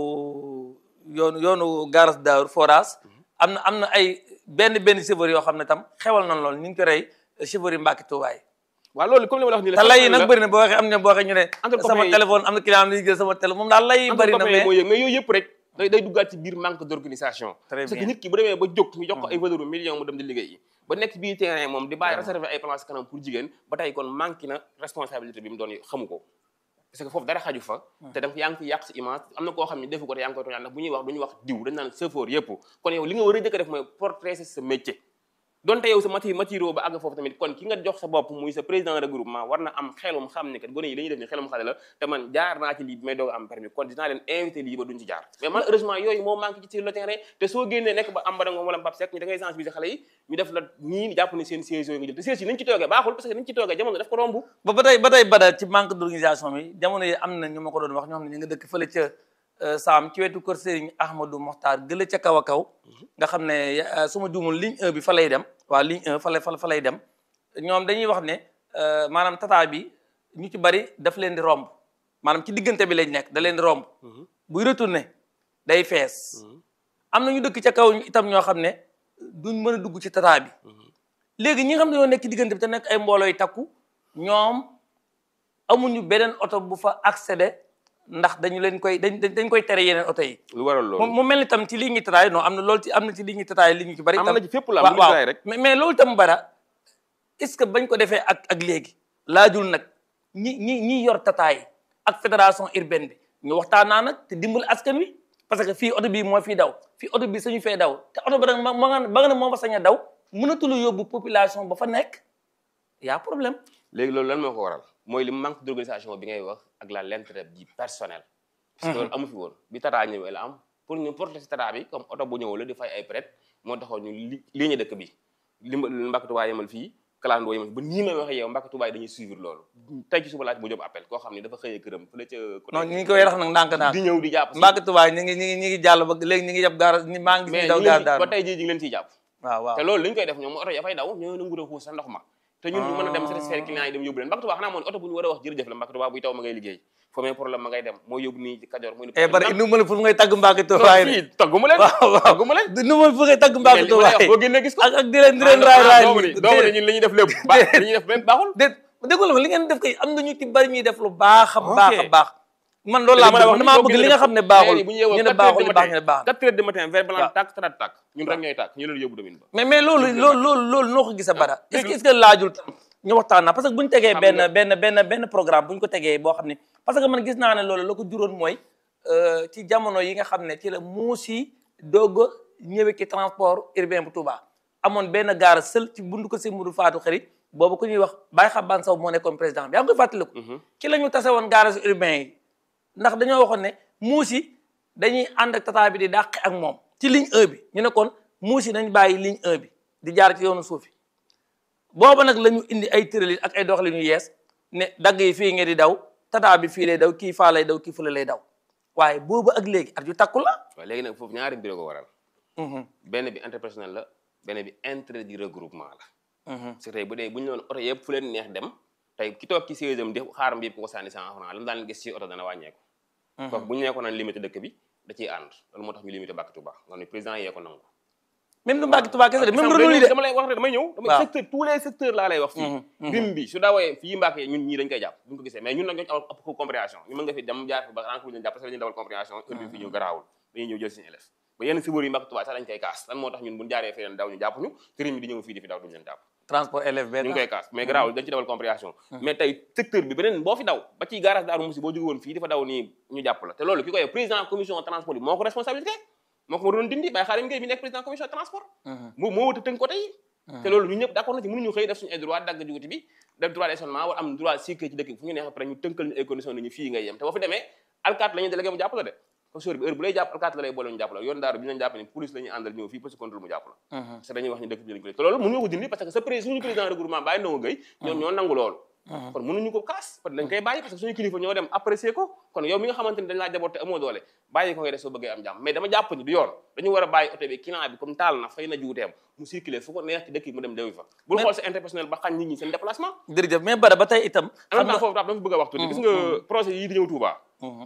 yoonu garage Daaru forage am na ay benn chauffeur yoo xam ne tam xewal na loolu ñu ngi ko rey chauffeur yi Mbàkke Tuubaa yi waaw loolu comme li ma la wax nii te lay yi nag bëri na boo waxee am na boo waxee ñu ne sama téléphone am na client am na jël sama téléphone moom daal lay yi bëri na mais yooyu yëpp rek day duggaat ci biir manque d'organisation parce que nit ki bu demee ba jóg ñu jox ko ay valeur million mu dem di liggéey yi ba nekk biir terrain moom di bàyyi réserver ay place kanam pour jigéen ba tey kon manque na responsabilité bi mu doon xamu ko parce que foofu dara xaju fa te danga yaa ngi fi yàq si image am na koo xam ne defu ko te yaa ngi koy tooñaan ndax bu ñuy wax duñu wax diw dañ naan chauffeur yëpp kon yow li nga war a jëkk a def mooy portrait sa métier donte yow sa matériau ba àgg foofu tamit kon ki nga jox sa bopp muy sa président regroupement war na am xelum xam ne kat gone yi dañuy def ni xelum xale la te man jaar naa ci lii bi may doog am permis kon dinaa leen invité lii ba duñ ci jaar mais malheureusement yooyu moo manqué ci sur le terrain te soo génnee nekk ba am ba danga wala Pape Seck ñu da ngay sensibiliser xale yi ñu def la ñii jàpp ne seen siège yooyu nga jël te siège yi nañ ci toogee baaxul parce que nañ ci toogee jamono daf ko romb ba tey bada ci manque d'organisation bi jamono yi am na ñu ma ko doon wax ñoo xam ne ñu nga dëkk fële ca Saam ci wetu kër Serigne Ahmadou Mokhtar gëla ca kaw a kaw nga xam ne su ma juumul ligne 1 bi fa lay dem waaw ligne 1 fa lay dem ñoom dañuy wax ne maanaam tata bi ñu ci bari daf leen di romb maanaam ci diggante bi lañ nekk da leen di romb buy retourné day fees am na ñu dëkk ca kaw itam ñoo xam ne duñ mën a dugg ci tata bi léegi ñi nga xam ne ñoo nekk ci diggante bi te nekk ay mbooloo yu takku ñoom amuñu beneen oto bu fa accéder ndax dañu leen koy dañ koy tere yeneen oto yi. lu waral loolu mu mel ni tam ci lii ñuy tataay non am na loolu ci am na ci lii ñuy tataay li ñu ci bari. am na ci fépp la waaw rek mais loolu tam bara est-ce que bañ ko defee ak léegi laajul nag ñi yor tataay ak fédération urbaine bi ñu waxtaanaa nag te dimbali askan wi parce que fii oto bii moo fii daw fii oto bii sañu fee daw te oto ba nag ba nga ne moo fa sañ a daw mënatul yóbbu population ba fa nekk y a problème. léegi loolu lan moo ko waral mooy li manque d'organisation bi ngay wax ak l'intérêt du personnel. parce que loolu amu fi woon bi tata ñëwee la am pour ñu porter ci tata bi comme oto bu ñëw la di fay ay prête moo taxoon ñu ligne dëkk bi Mbàkke Tuubaa yemal fii kalandoo yemal ba nii may waxee yow Mbàkke Tuubaa dañuy suivre loolu tey ci suba laaj bu jóg appel koo xam ne dafa xëyee këram fële ca non ñu ngi koy rax nag ndànk di ñëw di jàpp Mbàkke Tuubaa ñi ngi jàll ba léegi ñi ngi yab gaara maa ngi daw gaar daal ba tey jii ñu ngi leen ciy jàpp waaw te loolu li ñu koy def ñoom oto ya fay daw ñoo na nguur a xuus sa ndox ma te ñun ñu mën a dem satisfaire client yi dem yóbbu leen Mbàkke Tuubaa xanaa moo oto bu ñu war a wax jërëjëf la Mbàkke Tuubaa buy taw ma ngay liggéey foo mee problème ma ngay dem moo yóbbu nii ci Kajoor muy bari indi ma la pour ngay tagg Mbàkke Tuubaa fii tagguma leen tagguma leen indi ma pour ngay tagg Mbàkke Tuubaa boo génnee gis ko ak di leen raay doomu ne ñun li ñuy def lépp li ñuy def même baaxul déggul li ngeen def kay am na ñu ci bari ñuy def lu baax a baax man loolu laa wax damaa bëgg li nga xam ne baaxul ñu ne baaxul li baax ñu ne baax 4 heures du matin vers blanc tàkk trat tàkk ñun rek ñooy tàkk ñu leen yóbbu domin ba mais loolu noo ko gis a bara est-ce que laajul tam ñu waxtaan na parce que bu ñu tegee benn programme bu ñu ko tegee boo xam ne parce que man gis naa ne loolu la ko juróon mooy ci jamono yi nga xam ne ci la muus yi doog a ñëwee ci transport urbain bu Touba amoon benn gaara seul ci bundu ko si mudu faatu xarit boobu ku ñuy wax Baye Xaban Saw moo nekkoon président bi yaa ngi koy fàttaliku ci la ñu tase woon garage urbain yi ndax dañoo waxoon ne muus yi dañuy ànd ak tata bi di dàq ak moom ci ligne 1 bi ñu ne kon muus yi nañ bàyyi ligne 1 bi di jaar ci yoonu suuf yi booba nag la ñu indi ay tëralin ak ay doxalin yu yees ne dagg yi fii ngeen di daw tata bi fii lay daw kii faa lay daw kii fële lay daw waaye boobu ak léegi at yu takku la. waaw léegi nag foofu ñaari mbir ko waral. benn bi interpersonnel la benn bi intérêt di regroupement la. c'est tey bu dee bu ñu doon oto yëpp fu leen neex dem tey ki toog ci siège-am di xaar mbi ko sànni 100 francs la mu daan gis ci oto dana wàññeeku. kooku bu ñu nekkoon naan limité dëkk bi da ciy ànd loolu moo tax ñu limité Mbàkke Touba nga ne président yee ko nangu. même du Mbàkke Touba kese de même rëdd yi de dama lay wax rek damay ñëw. damay secteur tous les secteurs laa lay wax fii. bim bi su daawee fii Mbàkke ñun ñii dañ koy jàpp bu ñu ko gisee mais ñun nag ñoo ci am ëpp compréhension ñu mën nga fi dem jaar fi ba rencontre ñu jàpp parce que dañuy dawal compréhension heure bi fi ñëw garaawul dañuy ñëw jël suñu élève ba yenn sibóor yi Mbàkke Touba sax dañ koy kaas lan moo tax ñun buñu jaaree feneen daw ñu jàpp ñu sëriñ bi di ñëw fii di fi daw duñu leen jàpp transport élève benn ñu ngi koy kaas mais garaawul dañ ci dawal compréhension mais tey secteur bi beneen boo fi daw ba ci garage Daaru Musi boo jóge woon fii di fa daw nii ñu jàpp la te loolu ki koy président commission transport bi moo ko responsabilité moo ko ma doon dindi Baye Xaadim Gueye mi nekk président commission transport moo wëta tënk ko tey te loolu ñu ñëpp d'accord na ci mënuñu xëy def suñu ay droit dagg juguti bi def droit d'échelonnement war am droit cycle ci dëkk bi fu ñu neex après ñu tënkal ñu ay conditions nañu fii ngay yem te boo fi demee alkaat la ñuy délégué mu jàpp la de chauffeur bi heure bu lay jàpp alkaat la lay boole ñu jàpp la yoon daaru bi ñu leen jàpp ni police la ñuy àndal ñëw fii poste contrôle mu jàpp la parce que dañuy wax ñu dëkk bi lañ ko te loolu mënuñu ko dindi parce que sa suñu président regroupement Baye Ndongo Gueye ñoom ñoo nangu loolu kon mënuñu ko kaas parce que dañ koy bàyyi parce que suñu kilifa ñoo dem apprécier ko kon yow mi nga xamante ni dañ laa jaboot te amoo doole bàyyi ko ngay def soo bëggee am jàmm mais dama jàpp ni du yoon dañu war a bàyyi oto bi client bi comme taal na fay na juuteem mu circuler fu ko neex ci dëkk bi mu dem dewi fa bul xool sa interpersonnel ba xañ nit ñi seen déplacement jërëjëf mais bara ba tey itam en même temps foofu tam dama bëgg a wax tuuti gis nga projet yii di ñëw Touba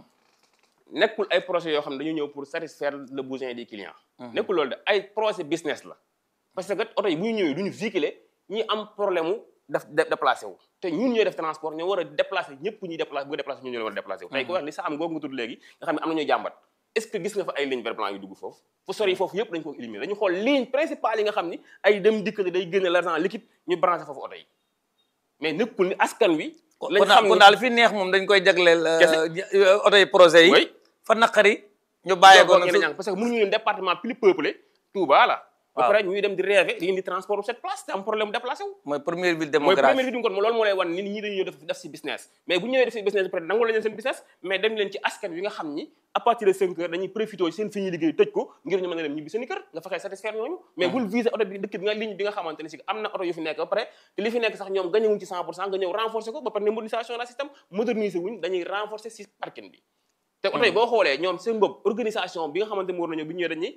nekkul ay projet yoo xam ne dañu ñëw pour satisfaire le besoin des clients nekkul loolu de ay projet business la parce que oto yi bu ñu ñëwee du ñu véhiculer ñi am problème mu def déplacé wu te ñun ñooy def transport ñoo war a déplacé ñëpp ñuy déplacé bu déplacé ñun ñoo war a déplacé wu tey ko wax li sa am googu nga tudd léegi nga xam ne am na ñuy jàmbat est-ce que gis nga fa ay ligne vert blanc yu dugg foofu fu sori foofu yëpp dañ ko éliminer dañu xool ligne principale yi nga xam ni ay dem dikk day génne l'argent liquide ñu branché foofu oto yi mais nekkul ni askan wi lañ xam kon daal fi neex moom dañ koy jagleel oto yi projet yi fa naqari ñu bàyyee ko parce que mënuñu leen département plus peuplé Touba la ba pare ñuy dem di rêver di indi transport bu cette place te am problème déplacé wu mooy première ville démographique mooy première ville kon loolu moo lay wan nit ñi dañuy ñëw def si business mais bu ñu ñëwee def si business peut être nangu la leen seen business mais dem leen ci askan wi nga xam ni à partir de 5 heures dañuy profité seen fi ñuy liggéey tëj ko ngir ñu mën a dem ñibbi seen kër nga fexee satisfaire ñooñu mais bul viser oto bi dëkk bi nga ligne bi nga xamante ne si am na oto yu fi nekk ba pare te li fi nekk sax ñoom gañewuñ ci 100% nga ñëw renforcer ko ba pare ne modernisation la système moderniser wuñ dañuy renforcer si parking bi te oto yi boo xoolee ñoom seen bopp organisation bi nga xamante ne war na ñëw bi ñëwee dañuy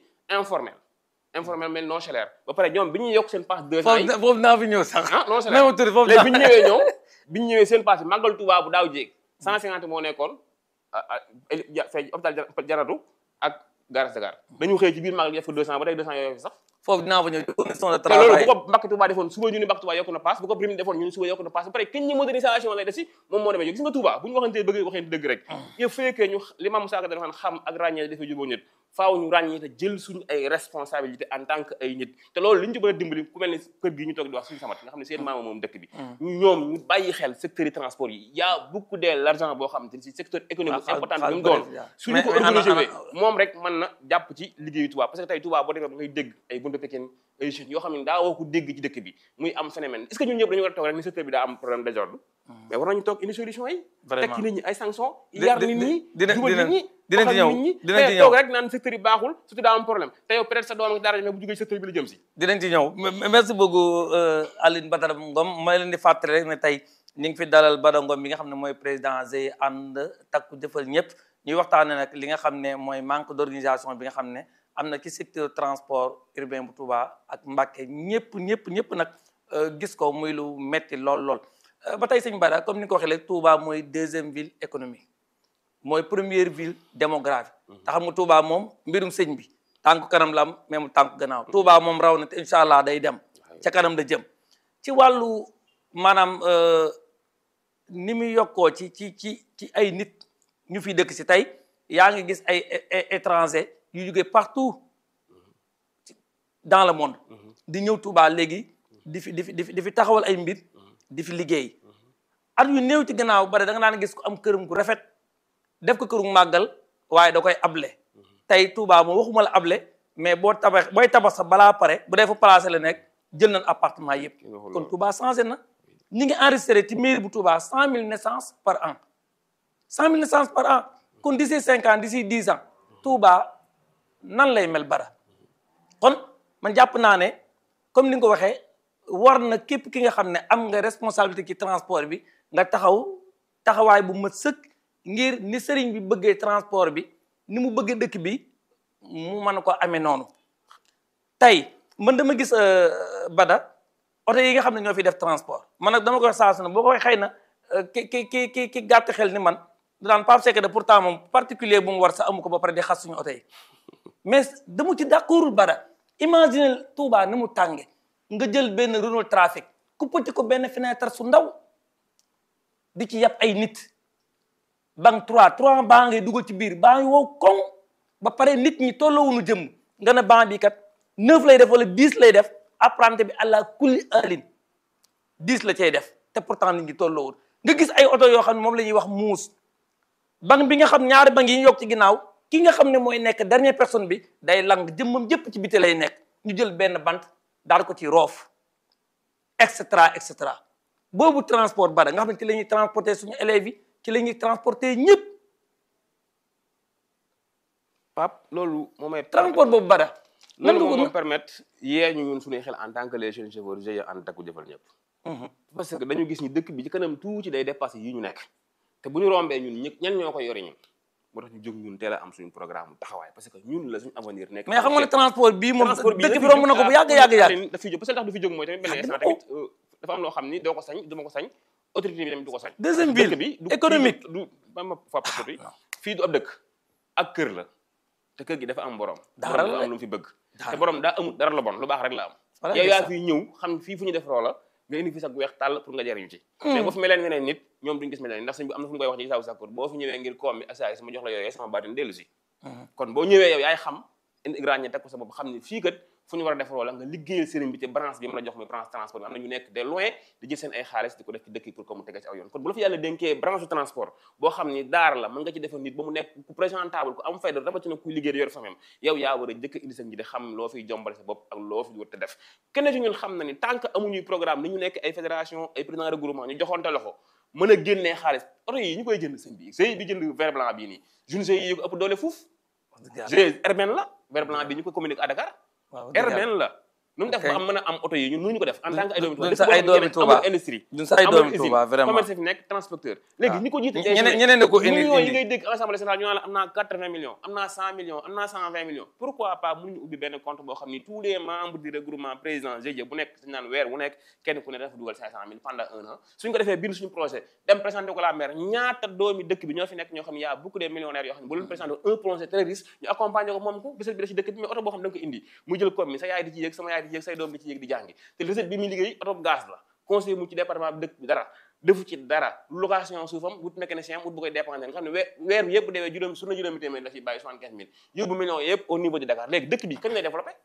informel mel non chaleur ba pare ñoom bi ñuy yokk seen passe 2 ans yi foofu naa fi ñëw sax non chaleur léegi bi ñu ñëwee ñoom bi ñu ñëwee seen passe bi màggal Touba bu daaw jéeg 150 moo nekkoon fay hôpital Janatu ak Gare Dakar dañu xëy ci biir màggal gi def ko 200 ba tey 200 yooyu fi sax foofu dinaa fa ñëw condition de te loolu travail bu ko Mbàkke Touba defoon suba ñu ni Mbàkke Touba yokku na passe bu ko Brime defoon ñu ni suba yokku na passe ba pare kenn ñi modernisation lay def si moom moo demee gis nga Touba bu ñu waxantee bëgg waxante dëgg rek il faut que ñu li Mame Moussa Ka dafa xam ak ràññee dafay jubóo nit faaw ñu ràññee te jël suñu ay responsabilité en tant que ay nit te loolu li ñu ci bëgg a dimbali ku mel ni kër gi ñu toog di wax suñu samat nga xam ne seen maama moom dëkk bi ñoom ñu bàyyi xel secteur yi transport yi y a beaucoup de l'argent boo xam te ni si secteur économique important bi mu doon suñu ko organisé wee moom rek mën na jàpp ci liggéeyu Touba parce que tey Touba boo demee ngay dégg ay buntu Pikine ay jeunes yoo xam ne daa woo ko dégg ci dëkk bi muy am phénomène est-ce que ñun ñëpp dañu war a toog rek ni secteur bi daa am problème d'ordre mais war nañu toog indi solution yi teg ci nit ñi ay sanctions yar nit ñi jubal nit ñi dinañ ci ñëw toog rek naan secteur yi baaxul surtout daa am problème te yow peut-être sa doom ak dara mais bu jógee secteur bi la jëm si dinañ ci ñëw merci beaucoup Aline Badara Ngom may leen di fàttali rek ne tey ñu ngi fi dalal Bada Ngom bi nga xam ne mooy président GIE ànd takku jëfal ñëpp ñuy waxtaane nag li nga xam ne mooy manque d'organisation bi nga xam ne am na ci secteur transport urbain bu Touba ak Mbacké ñëpp nag gis ko muy lu metti lool ba tey sëñ Bada comme ni nga ko waxee léegi Touba mooy deuxième ville économique mooy première ville démographique te xam nga Touba moom mbirum sëñ bi tànku kanam la am même tànku gannaaw Touba moom raw na te incha allah day dem ca kanam da jëm ci wàllu maanaam ni muy yokkoo ci ay nit ñu fi dëkk si tey yaa ngi gis ay étrangers yu jógee partout dans le monde di ñëw Touba léegi di fi taxawal ay mbir di fi liggéey at yu néew ci gannaaw bare da nga daan gis ko am këram gu rafet def ko këru màggal waaye da koy able tey Touba moom waxuma la able mais booy tabax sa balaa pare bu dee fa placé la nekk jël nañ appartement yëpp kon Touba changé na ñi ngi enregistré ci mairie bu Touba 100 000 naissances par an 100 000 naissances par an kon d'ici 5 ans d'ici 10 ans Touba nan lay mel bara kon man jàpp naa ne comme ni nga ko waxee war na képp ki nga xam ne am nga responsabilité ci transport bi nga taxawaay bu mat sëkk ngir ni sëriñ bi bëggee transport bi ni mu bëggee dëkk bi mu mën ko amee noonu. tey man dama gis Bada oto yi nga xam ne ñoo fi def transport man nag dama koy saa su ne boo koy xëy na ki gàtt xel ni man daan Pape Seck de pourtant moom particulier bu mu war sa amu ko ba pare di xas suñu oto yi mais dama ci d'accordul Bada imagine Touba ni mu tànge nga jël benn Renault Trafic kuppati ko benn fenêtre su ndaw di ci yàpp ay nit banc 3 baa ngay dugal ci biir baa ngi wow koŋ ba pare nit ñi tolloowuñu jëm nga ne banc bi kat 9 lay def wala 10 lay def apprenti bi àla kulli alin 10 la cay def te pourtant nit ñi tolloowul nga gis ay oto yoo xam ne moom la ñuy wax muus banc bi nga xam ñaari banc yi ñu yokk ci ginnaaw ki nga xam ne mooy nekk dernière personne bi day lang jëmmam jëpp ci biti lay nekk ñu jël benn bant daal ko ci roof et cetera boobu transport Bada nga xam ne ci la ñuy transporter suñu élèves yi ci la ñuy transporter ñëpp. Pape loolu moo may. transport boobu Bada. loolu moo may permettre yee ñu ñun suñuy xel en tant que les jeunes chauffeurs GIE ànd takku jëfal ñëpp. parce que dañu gis ni dëkk bi ci kanam tuuti day dépassé yi ñu nekk te bu ñu rombee ñun ñan ñoo koy yore ñun. moo tax ñu jóg ñun teel a am suñu programme taxawaay parce que ñun la suñu avenir nekk. mais xam nga ne transport bii moom dëkk bi romb na ko bu yàgg. daf fi jóg parce que tax du fi jóg mooy tamit benn instant tamit dafa am loo xam ni doo ko sañ duma ko sañ autorité bi tamit du ko sañ. deuxième ville bi économique du ma fa tuuti fii du ab dëkk ak kër la te kër gi dafa am borom. dara la am lu mu fi bëgg. te borom daa amul dara la bon lu baax rek la am. yow yaa fi ñëw xam fii fu ñu def loola nga indi fi sax weex tàll pour nga jariñu ci mais boo fi meleen ñeneen nit ñoom duñu gis meleen ndax sëñ bi am na fu mu koy wax ci Isaawu Sakkoor boo fi ñëwee ngir koom mi asaay sama jox la yooyee sama baatin dellu si kon boo ñëwee yow yaay xam indi ràññee teg ko sa bopp xam ne fii kat fu ñu war a def loola nga liggéeyal sëriñ bi ci branche bi mu la jox muy branche transport bi am na ñu nekk de loin di jël seen ay xaalis di ko def ci dëkk pour que mu tege ci aw yoon kon bu la fi yàlla dénkee branche transport boo xam ni daara la mën nga ci defal nit ba mu nekk ku présentable ku am fayda rawatina kuy liggéey di yor famem yow yaa war a jëkk indi sa nji di xam loo fiy jombale sa bopp ak loo fi war te def kenn ci ñun xam na ni tant que amuñuy programme ni ñu nekk ay fédération ay président regroupement ñu joxonte loxo mën a génnee xaalis oto yi ñu koy jënd sëñ bi sëy bi jënd vert blanc bii nii jeune sëy yi ko ëpp doole fuuf RBN la vert blanc bi ñu ko communique à Dakar RBN la nu mu def ba am mën a am oto yi ñun mënuñu ko def en tant que ay doomi Touba amul industrie amul usine commerce fi nekk transporteur léegi ñi ko jiite ñeneen ne ko millions yi ngay dégg assemblée générale ñu naan la am naa 80 millions am naa 100 millions am naa 120 millions pourquoi pas mënuñu ubbi benn compte boo xam ni tous les membres du regroupement président GIE bu nekk dañ naan weer bu nekk kenn ku ne dafa dugal 500 000 pendant 1 an suñ ko defee bind suñu projet dem présenté ko la maire ñaata doomi dëkk bi ñoo fi nekk ñoo xam ne y'a beaucoup de millionnaires yoo xam ne bu leen présenté un projet très riche ñu accompagner ko moom ko bésal bi da ci dëkk bi mais oto boo xam ne da nga ko indi muy jël comme mi sa yaay di ci yéeg sama yaay di ci yéeg say doom di ci yéeg di jàngi te recette bi muy liggéey oto gaz la conseil mu ci département bi dëkk bi dara defu ci dara location suufam wut mécanicien wut bu koy dépendre nga xam ne weer bi yëpp deewee juróomi téeméer la fi bàyyi 75 000 yóbbu millions yëpp au niveau de Dakar léegi dëkk bi kañ lay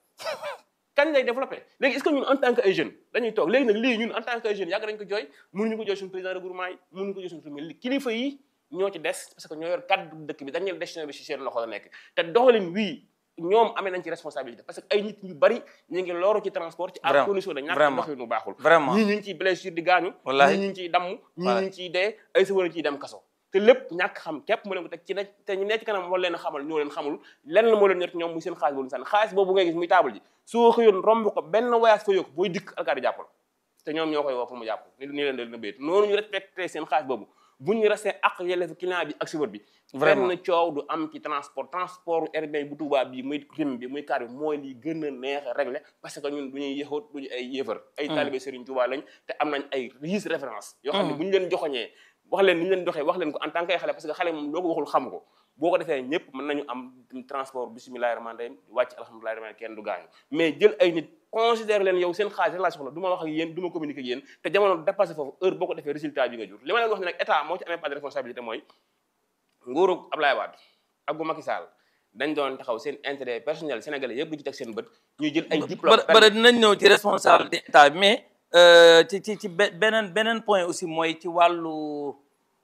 développé léegi est-ce que ñun en tant que ay jeunes dañuy toog léegi nag lii ñun en tant que ay jeunes yàgg nañ ko jooy mënuñu ko jooy suñu président regroupement yi mënuñu ko jooy suñu premier kilifa yi ñoo ci des parce que ñoo yor kaddu dëkk bi dañu décision bi ci seen loxo la nekk te doxalin wii ñoom amee nañ ci responsabilité parce que ay nit ñu bari ñu ngi looru ci transport ci ak condition de ñàkk doxalin bu baaxul ñii ñu ngi ciy blessure di gaañu ñii ñu ngi ciy damm ñii ñu ngi ciy dee ay sa war a ciy dem kaso te lépp ñàkk xam képp mu leen ko teg ci ne te ñu nekk ci kanam wala leen xamal ñoo leen xamul lenn moo leen ñor ñoom muy seen xaalis boobu sànni xaalis boobu ngay gis muy taabal ji soo xëyoon romb ko benn voyage fa yokk booy dikk alkaati jàppal te ñoom ñoo koy woo pour mu jàpp ni leen da leen a béyt noonu ñu respecté seen xaalis boobu bu ñu resté ak yelleefu client bi ak chauffeur bi benn coow du am ci transport urbain bu Touba bi muy rim bi muy car bi mooy li gën a neex a réglé parce que ñun du ñuy yëxoot duñu ay yëfar ay talibé Serigne Touba lañ te am nañ ay riis référence yoo xam ne bu ñu leen joxoñee wax leen ni ñu leen doxee wax leen ko en tant que xale parce que xale moom loo ko waxul xam ko boo ko defee ñëpp mën nañu am transport bismillahi rahmaani rahim wàcc alhamdulillahi rahmaani kenn du gaañu mais jël ay nit considère leen yow seen xaalis rek laa soxla du ma wax ak yéen du ma communiquer ak yéen te jamono dépassé foofu heure boo ko defee résultat bi nga jur li ma leen wax ne nag état moo ci amee pas de responsabilité mooy nguuru Ablaye Wade ak bu Macky Sall dañ doon taxaw seen intérêt personnel sénégalais yëpp du ci teg seen bët ñuy jël ay diplôme ba dinañ ñëw ci responsabilité état bi mais ci beneen point aussi mooy ci wàllu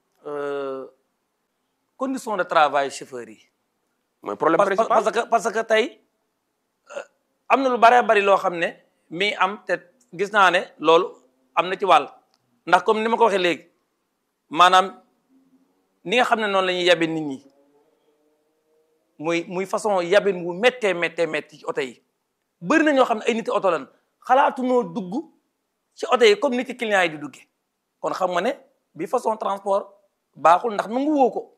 condition de travail chauffeur yi mooy problème principal parce que tey am na lu bari loo xam ne mi am te gis naa ne loolu am na ci wàll ndax comme ni ma ko waxee léegi maanaam ni nga xam ne noonu la ñuy yabe nit ñi muy façon yabin wu méttee ci oto yi bëri na ñoo xam ne ay nit oto lan xalaatu noo dugg ci oto yi comme ni ci clients yi di duggee kon xam nga ne bi façon transport baaxul ndax nangu woo ko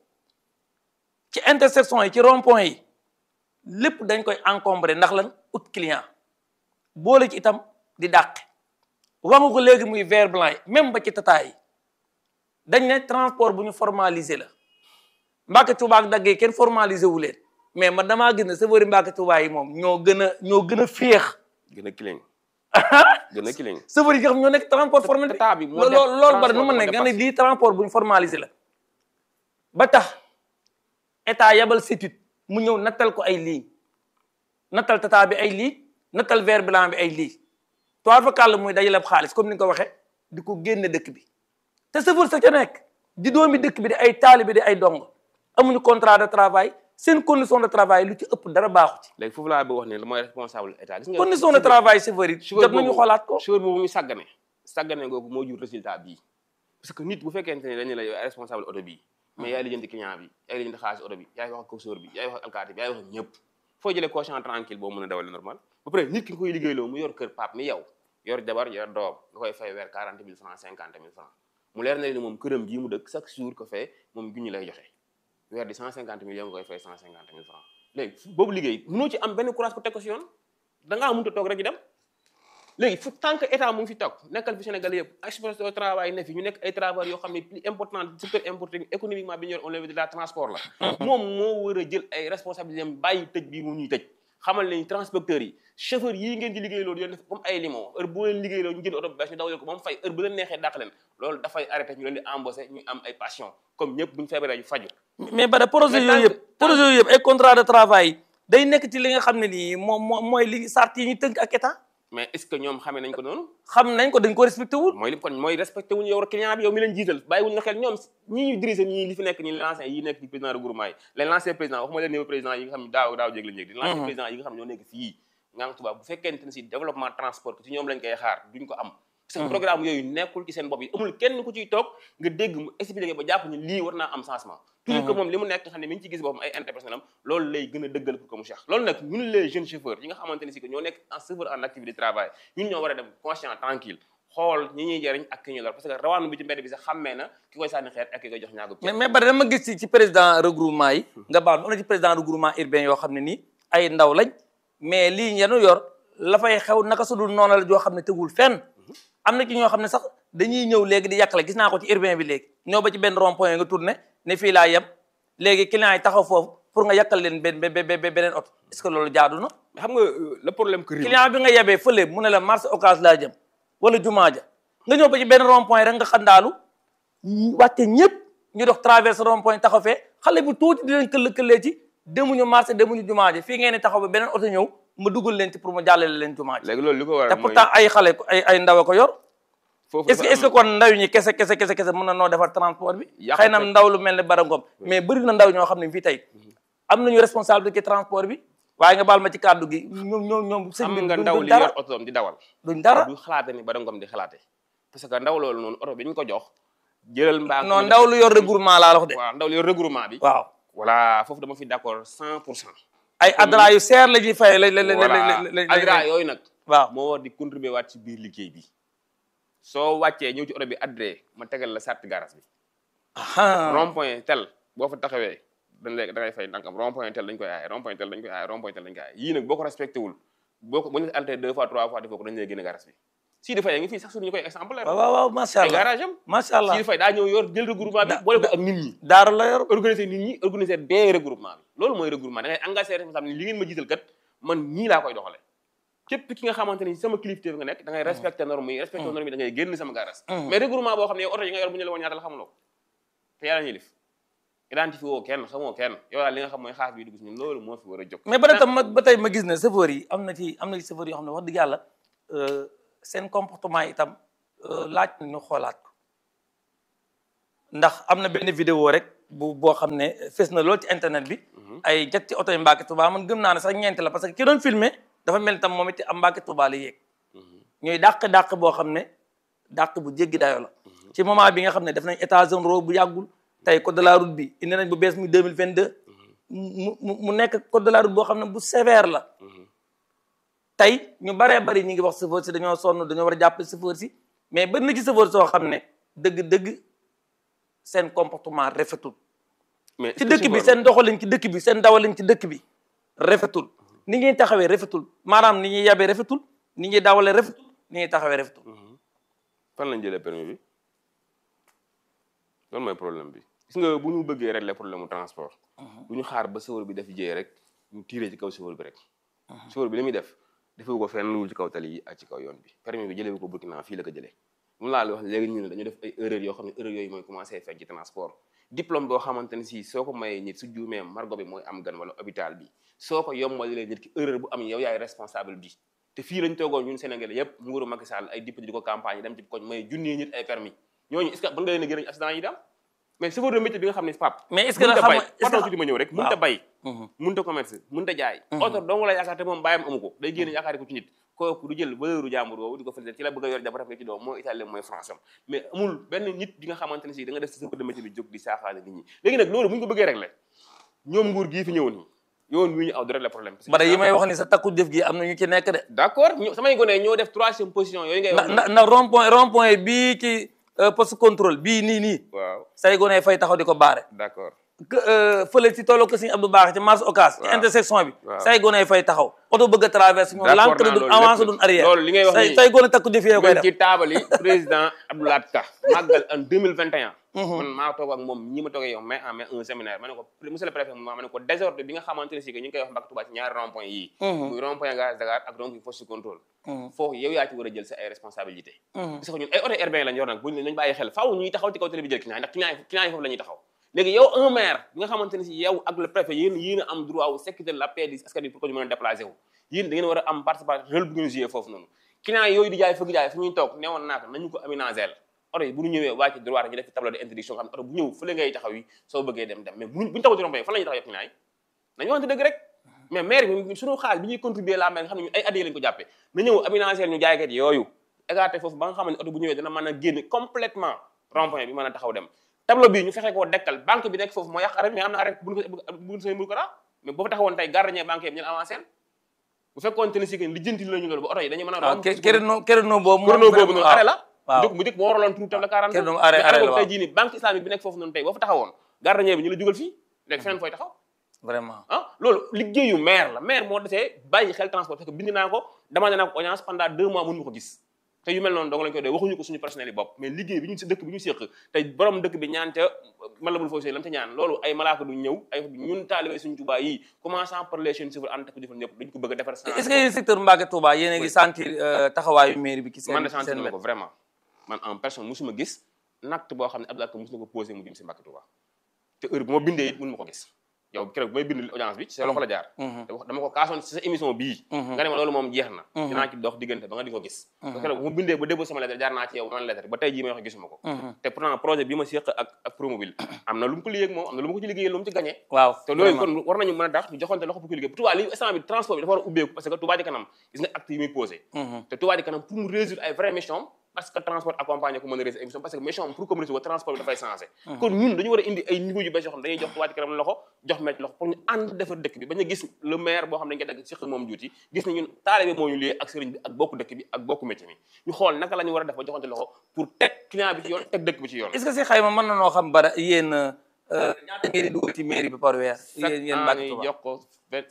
ci intersection yi ci rond point yi lépp dañ koy encombré ndax lan ut client boole ci itam di dàqe wax nga ko léegi muy vert blanc yi même ba ci tata yi dañ ne transport bu ñu formalisé la Mbàkke Tuuba ak daggee kenn formalisé wu leen mais man damaa gis ne chauffeur yi Mbàkke Tuuba yi moom ñoo gën a féex gën a clean gën a clean chauffeur yi nga xam ñoo nekk transport formalisé loolu bari nu ma ne nga ne lii transport bu ñu formalisé la ba tax état yabal CETUD mu ñëw nattal ko ay ligne nattal tata bi ay ligne nattal vert blanc bi ay ligne toir fa kàll muy dajaleb xaalis comme ni nga ko waxee di ko génne dëkk bi te chauffeur sa ca nekk di doomi dëkk bi di ay taalibe di ay dong amuñu contrat de travail seen condition de travail lu ci ëpp dara baaxu ci. léegi foofu laa bëgg wax ne la mooy responsable état. gis nga condition de travail chauffeur yi jot nañu xoolaat ko. chauffeur boobu ñu sàggane googu moo jur résultat bii parce que nit bu fekkente ne dañu la yow responsable oto bii mais yaay lijjanti client bi yaay lijjanti xaalis oto bi yaay wax ak chauffeur bi yaay wax ak alkaati bi yaay wax ak ñëpp foo jëlee conscient tranquille boo mën a dawale normal ba pare nit ki nga koy liggéeyloo mu yor kër pap mi yow yor jabar yor doom nga koy fay weer 40 000 francs 50 000 francs mu leer na ni moom këram gii mu dëkk chaque jour ko fay moom junni lay joxe weer di 150 000 yow nga koy fay 150 000 francs léegi boobu liggéey mënoo ci am benn courage pour teg ko si yoon dangaa mënut a toog rek di dem léegi fu tant que état mu ngi fi toog nekkal fi Sénégal yëpp expression de travail ne fi ñu nekk ay travailleurs yoo xam ne plus important super important économiquement bi ñu yor au niveau de la transport la moom moo war a jël ay responsabilités am bàyyi tëj bii mu ñuy tëj xamal nañu transporteurs yi chauffeur yii ngeen di liggéey loolu yoon def comme ay limon heure boo leen liggéey loolu ñu jël oto bu bees ñu dawal ko ba mu fay heure bu leen neexee dàq leen loolu dafay arrêté ñu leen di embauché ñu am ay passion comme ñëpp buñu feebaree ñu faju mais ba projet yooyu yëpp ay contrat de travail day nekk ci li nga xam ne nii mooy li sart yi ñu tënk ak état mais est-ce que ñoom xamee nañ ko noonu xam nañ ko dañ ko respecté wul mooy li kon mooy respecté wuñu yow client bi yow mi leen jiital bàyyi wuñu la xel ñoom ñi ñu dirigé ñii li fi nekk ñi l'ancien yi nekk ci président regroupement yi les l'ancien président waxuma leen néew président yi nga xam ne daaw jég la njëg di l'ancien président yi nga xam ne ñoo nekk fii nga nga tubaab bu fekkente ne si développement transport ci ñoom lañ koy xaar duñ ko am parce que programme yooyu nekkul ci seen bopp yi amul kenn ku ciy toog nga dégg mu expliqué ba jàpp ni lii war naa am changement toujours que moom li mu nekk nga xam ne mi ngi ci gis boppam ay interpersonnel am loolu lay gën a dëggal pour que mu cheikh loolu nag ñun les jeunes chauffeurs yi nga xamante ne si que ñoo nekk en chauffeur en activité de travail ñun ñoo war a dem conscient tranquille xool ñi ñuy jëriñ ak ki ñuy lor parce que rawaanu bi ci mbedd bi sax xammee na ki koy sànni xeet ak ki koy jox ñaagu mais bari dama gis ci président regroupement yi nga baal am na ci président regroupement urbain yoo xam ne nii ay ndaw lañ mais lii yenu yor la fay xew naka su dul noonu la joo xam ne tegul fenn am na ci ñoo xam ne sax dañuy ñëw léegi di yàqale gis naa ko ci urbain bi léegi ñëw ba ci benn rond point nga tourné ne fii laa yem léegi client yi taxaw foofu pour nga yàqal leen beneen oto est-ce que loolu jaadu na mais xam nga le problème que client bi nga yebee fële mu ne la marché Ocass laa jëm wala jumaa ja nga ñëw ba ci benn rond point rek nga xandaalu wàcce ñëpp ñu dox traverse rond point taxaw fee xale bu tuuti di leen këll-këllee ci demuñu marché demuñu jumaa ja fii ngeen ne taxaw ba beneen oto ñëw ma dugal leen ci pour ma jàllale leen jumaa ja léegi loolu li ko waral te pourtant ay xale ay ndaw a ko yor est-ce que kon ndaw ñi kese mën na noo defar transport bi xëy na ndaw lu mel ne barangom mais bëri na ndaw ñoo xam ne fii tey am nañu responsabilité ci transport bi waaye nga baal ma ci kàddu gi ñoom sëñ bi am nga ndaw li yor otoom di dawal duñ dara du xalaate ni barangom di xalaate parce que ndaw loolu noonu oto bi ñu ko jox jëlal mbaa non ndaw lu yor regroupement laa la wax de waaw ndaw lu yor regroupement bi waaw voilà foofu dama fi d'accord 100% ay adra yu seer la ñuy fay adra yooyu nag waaw moo war di contribuer waat ci biir liggéey bi soo wàccee ñëw ci oto bi adré ma tegal la sart garage bi rond point tel boo fa taxawee dañ lay da ngay fay ndànkam rond point tel dañ koy aaye rond point tel dañ koy aaye rond point tel dañ koy aaye yii nag boo ko respecté wul boo ko bu ñu altee 2 fois 3 fois defoo ko dañ lay génne garage bi si di fay ngi fii sax suñu koy exemplaire waaw macha allah garage am macha allah si di fay daa ñëw yor jël regroupement bi boole ko ak nit ñi daara la yor organiser nit ñi organiser bien regroupement bi loolu mooy regroupement da ngay engagé responsable ni li ngeen ma jiital kat man ñii laa koy doxale képp ki nga xamante ni sama kilifteef nga nekk da ngay respecté norme yi respecté norme yi da ngay génn sama garage mais regroupement boo xam ne yow oto yi nga yor bu ñu la woon ñaata la xamuloo te yàlla ñuy lif identifié woo kenn xamoo kenn yow daal li nga xam mooy xaas bi dugg si ñun loolu moo fi war a jóg mais ba tey ma gis ne chauffeur yi am na ci chauffeur yoo xam ne wax dëgg yàlla seen comportement itam laaj na ñu xoolaat ko ndax am na benn vidéo rek boo xam ne fees na lool ci internet bi ay jet ci oto yi Mbàkke Tuuba man gëm naa ne sax ñeent la parce que ki doon filmé dafa mel tam moom it am Mbàkke Tuuba la yéeg ñooy dàq boo xam ne dàq bu jéggi dayo la ci moment bi nga xam ne def nañ état zone rouge bu yàggul tey code de la route bi indi nañ bu bees muy 2022 mu nekk code de la route boo xam ne bu sévère la tey ñu baree bari ñi ngi wax chauffeur si dañoo sonn dañoo war a jàppale chauffeur si mais ba na ci chauffeur soo xam ne dëgg-dëgg seen comportement rafetul mais ci dëkk bi seen doxalin ci dëkk bi seen dawalin ci dëkk bi rafetul ni ñuy taxawee rafetul maanaam ni ñuy yabee rafetul ni ñuy dawalee rafetul ni ñuy taxawee rafetul. fan lañ jëlee permis bi loolu mooy problème bi gis nga bu ñu bëggee régler problème mu transport. du ñu xaar ba chauffeur bi def jëye rek ñu tiré ci kaw chauffeur bi rek. chauffeur bi li muy def defewu ko fenn luwul ci kaw tali yi ak ci kaw yoon bi permis bi jëlee ko Burkina fii la ko jëlee. mu laa la wax léegi ñu ne dañu def ay erreurs yoo xam ne erreurs yooyu mooy commencé fekk ci transport diplôme boo xamante ne si soo ko mayee nit su juumee margo bi mooy am gan wala hôpital bi soo ko yombalee nit ki erreur bu am yow yaay responsable bi te fii lañ toogoon ñun Sénégalais yépp nguuru Macky Sall ay député di ko campagne dem ci koñ may junni nit ay permis ñooñu est-ce que ba nga leen a gën a accident yi daam mais chauffeur de métier bi nga xam ne pap mais est-ce que nag xam nga pardon tuuti ma ñëw rek mënut a bay mënut a commerce mënut a jaay oto dong la yaakaar te moom bàyyam amu ko day génn yaakaar ko ci nit kooku du jël valeuru jàmbur boobu di ko félicité ci la bëgg a yor jabaram ci doom mooy italien mooy français mais amul benn nit bi nga xamante ne si da nga def si chauffeur de métier bi jóg di saaxaale nit ñi léegi nag loolu bu ñu ko bëggee régler ñoom nguur gii fi ñëw nii yoon wi ñu aw di régler problème bara yi may wax ni sa takku jëf gi am na ñu ci nekk de d'accord samay gone ñoo def 3e position yooyu ngay wax na rond point bii ci poste contrôle bii nii waaw say gone fay taxaw di ko baare d'accord fële ci tolloo ko Sëñ Abdou Baax ci marché Ocass ci intersection bi say gone fay taxaw oto bëgg a traverse ñoom lànk na duñ avancé duñ arrière loolu li ngay wax nii say gone takku jëf yee koy def ci taabali président Abdoulaye Ka màggal en 2021 man maa toog ak moom ñi ma toogee yow mais un séminaire ma ne ko monsieur le préfet ma ne ko désordre bi nga xamante ne si que ñu ngi koy wax Mbacké Touba ci ñaari rond point yii muy rond point gaz Dakar ak rond point poste contrôle foofu yow yaa ci war a jël sa ay responsabilité parce que ñun ay oto urbain lañ yor nag bu nañ bàyyi xel faaw ñuy taxaw ci kaw télé bi jël client ndax client yi foofu la ñuy taxaw léegi yow un maire bi nga xamante ne si yow ak le préfet yéen a am droit wu sécurité la paix di askan bi pour que ñu mën a déplacer wu yéen da ngeen war a am participation rôle bu ngeen jouer foofu noonu client yooyu di jaay fëgg jaay fu ñuy toog neewoon naa ko nañu ko aménager oto yi bu ñu ñëwee wàcc droit ñu def tableau d'interdiction xam ne oto bu ñëw fële ngay taxaw yi soo bëggee dem mais bu ñu taxaw ci rond-point fan la ñuy taxaw client yi nañu waxante dëgg rek mais maire bi suñu xaalis bi ñuy contribuer la maire nga xam ne ñun ay addiya lañu ko jàppee na ñëw aménager ñu jaaykat yooyu écarté foofu ba nga xam ne oto bu ñëwee dana mën a génn complètement rond-point bi mën a taxaw dem tableau bi ñu fexe koo dekkal banque bi nekk foofu moo yàq arrêt mais am na arrêt buñ say mbul ko daa mais boo fa taxawoon tey gardien banque yi ñu avancé bu fekkoon te ne si que lijjanti lañu loolu ba oto yi dañu mën a créneau boobu noonu arrêt la mu dëkk moo waraloon tout tam la 40 arrêt boobu tey jii nii banque islamique bi nekk foofu noonu tey boo fa taxawoon gardien bi ñu la jugal fii léegi feneen fooy taxaw vraiment loolu liggéeyu maire la maire moo desee bàyyi xel transport parce que bind naa ko demandé naa ko audience pendant 2 mois mënu ma ko gis te yu mel noonu dong lañ koy doy waxuñu ko suñu personnel yi bopp mais liggéey bi ñu si dëkk bi ñu séq tey borom dëkk bi ñaan ca man la bul foofu lam ca ñaan loolu ay malaaka du ñëw ay ñun taalibe suñu Touba yi commençant par les chaînes civils ànd takk jëfal ñëpp dañ ko bëgg a defar est-ce que yéen secteur Mbacké Touba yéen a ngi sentir taxawaayu mairie bi ci seen man de sentir na ko vraiment man en personne musuma gis acte boo xam ne Abdoulaye Ka mus na ko posé mu jëm si Mbacké Touba te heure bu ma bindee it mënu ma ko gis yow keroog may bind audience bi ci sa loxo la jaar dama ko kaasoon ci sa émission bii nga ne ma loolu moom jeex na dinaa ci dox diggante ba nga di ko gis keroog bu ma bindee ba débo sama lettre jaar naa ci yow man lettre ba tey jii may wax gisuma ko te pourtant projet bi ma séq ak Promobile am na lu mu ko liggéey ak moom am na lu mu ko ci liggéeyee lu mu ci gagné waaw te loolu kon war nañu mën a tax ñu joxonte loxo pour ko liggéey Touba li instant bi transport bi dafa war a ubbeeku parce que Touba Ca Kanam gis nga acte yi muy posé te Touba Ca Kanam pour mu résoudre ay vraies missions parce que transport accompagné ko mën a réussir émission parce que mission pour communauté wa transport bi dafay changé kon ñun dañu war a indi ay niveau yu bees yoo xam ne dañuy jox Touba Ca Kanam loxo jox maître loxo pour ñu ànd defar dëkk bi bañ a gis le maire boo xam ne dañ koy dagg siq moom juuti gis ne ñun taalibe moo ñu liyee ak sëriñ bi ak bokku dëkk bi ak bokku métier mi ñu xool naka la ñu war a def ba joxante loxo pour teg client bi ci yoon teg dëkk bi ci yoon est-ce que si xayma mën na noo xam bara yéen ñaata ngeen di dugal ci mairie bi par weer yéen Mbacké Touba jox ko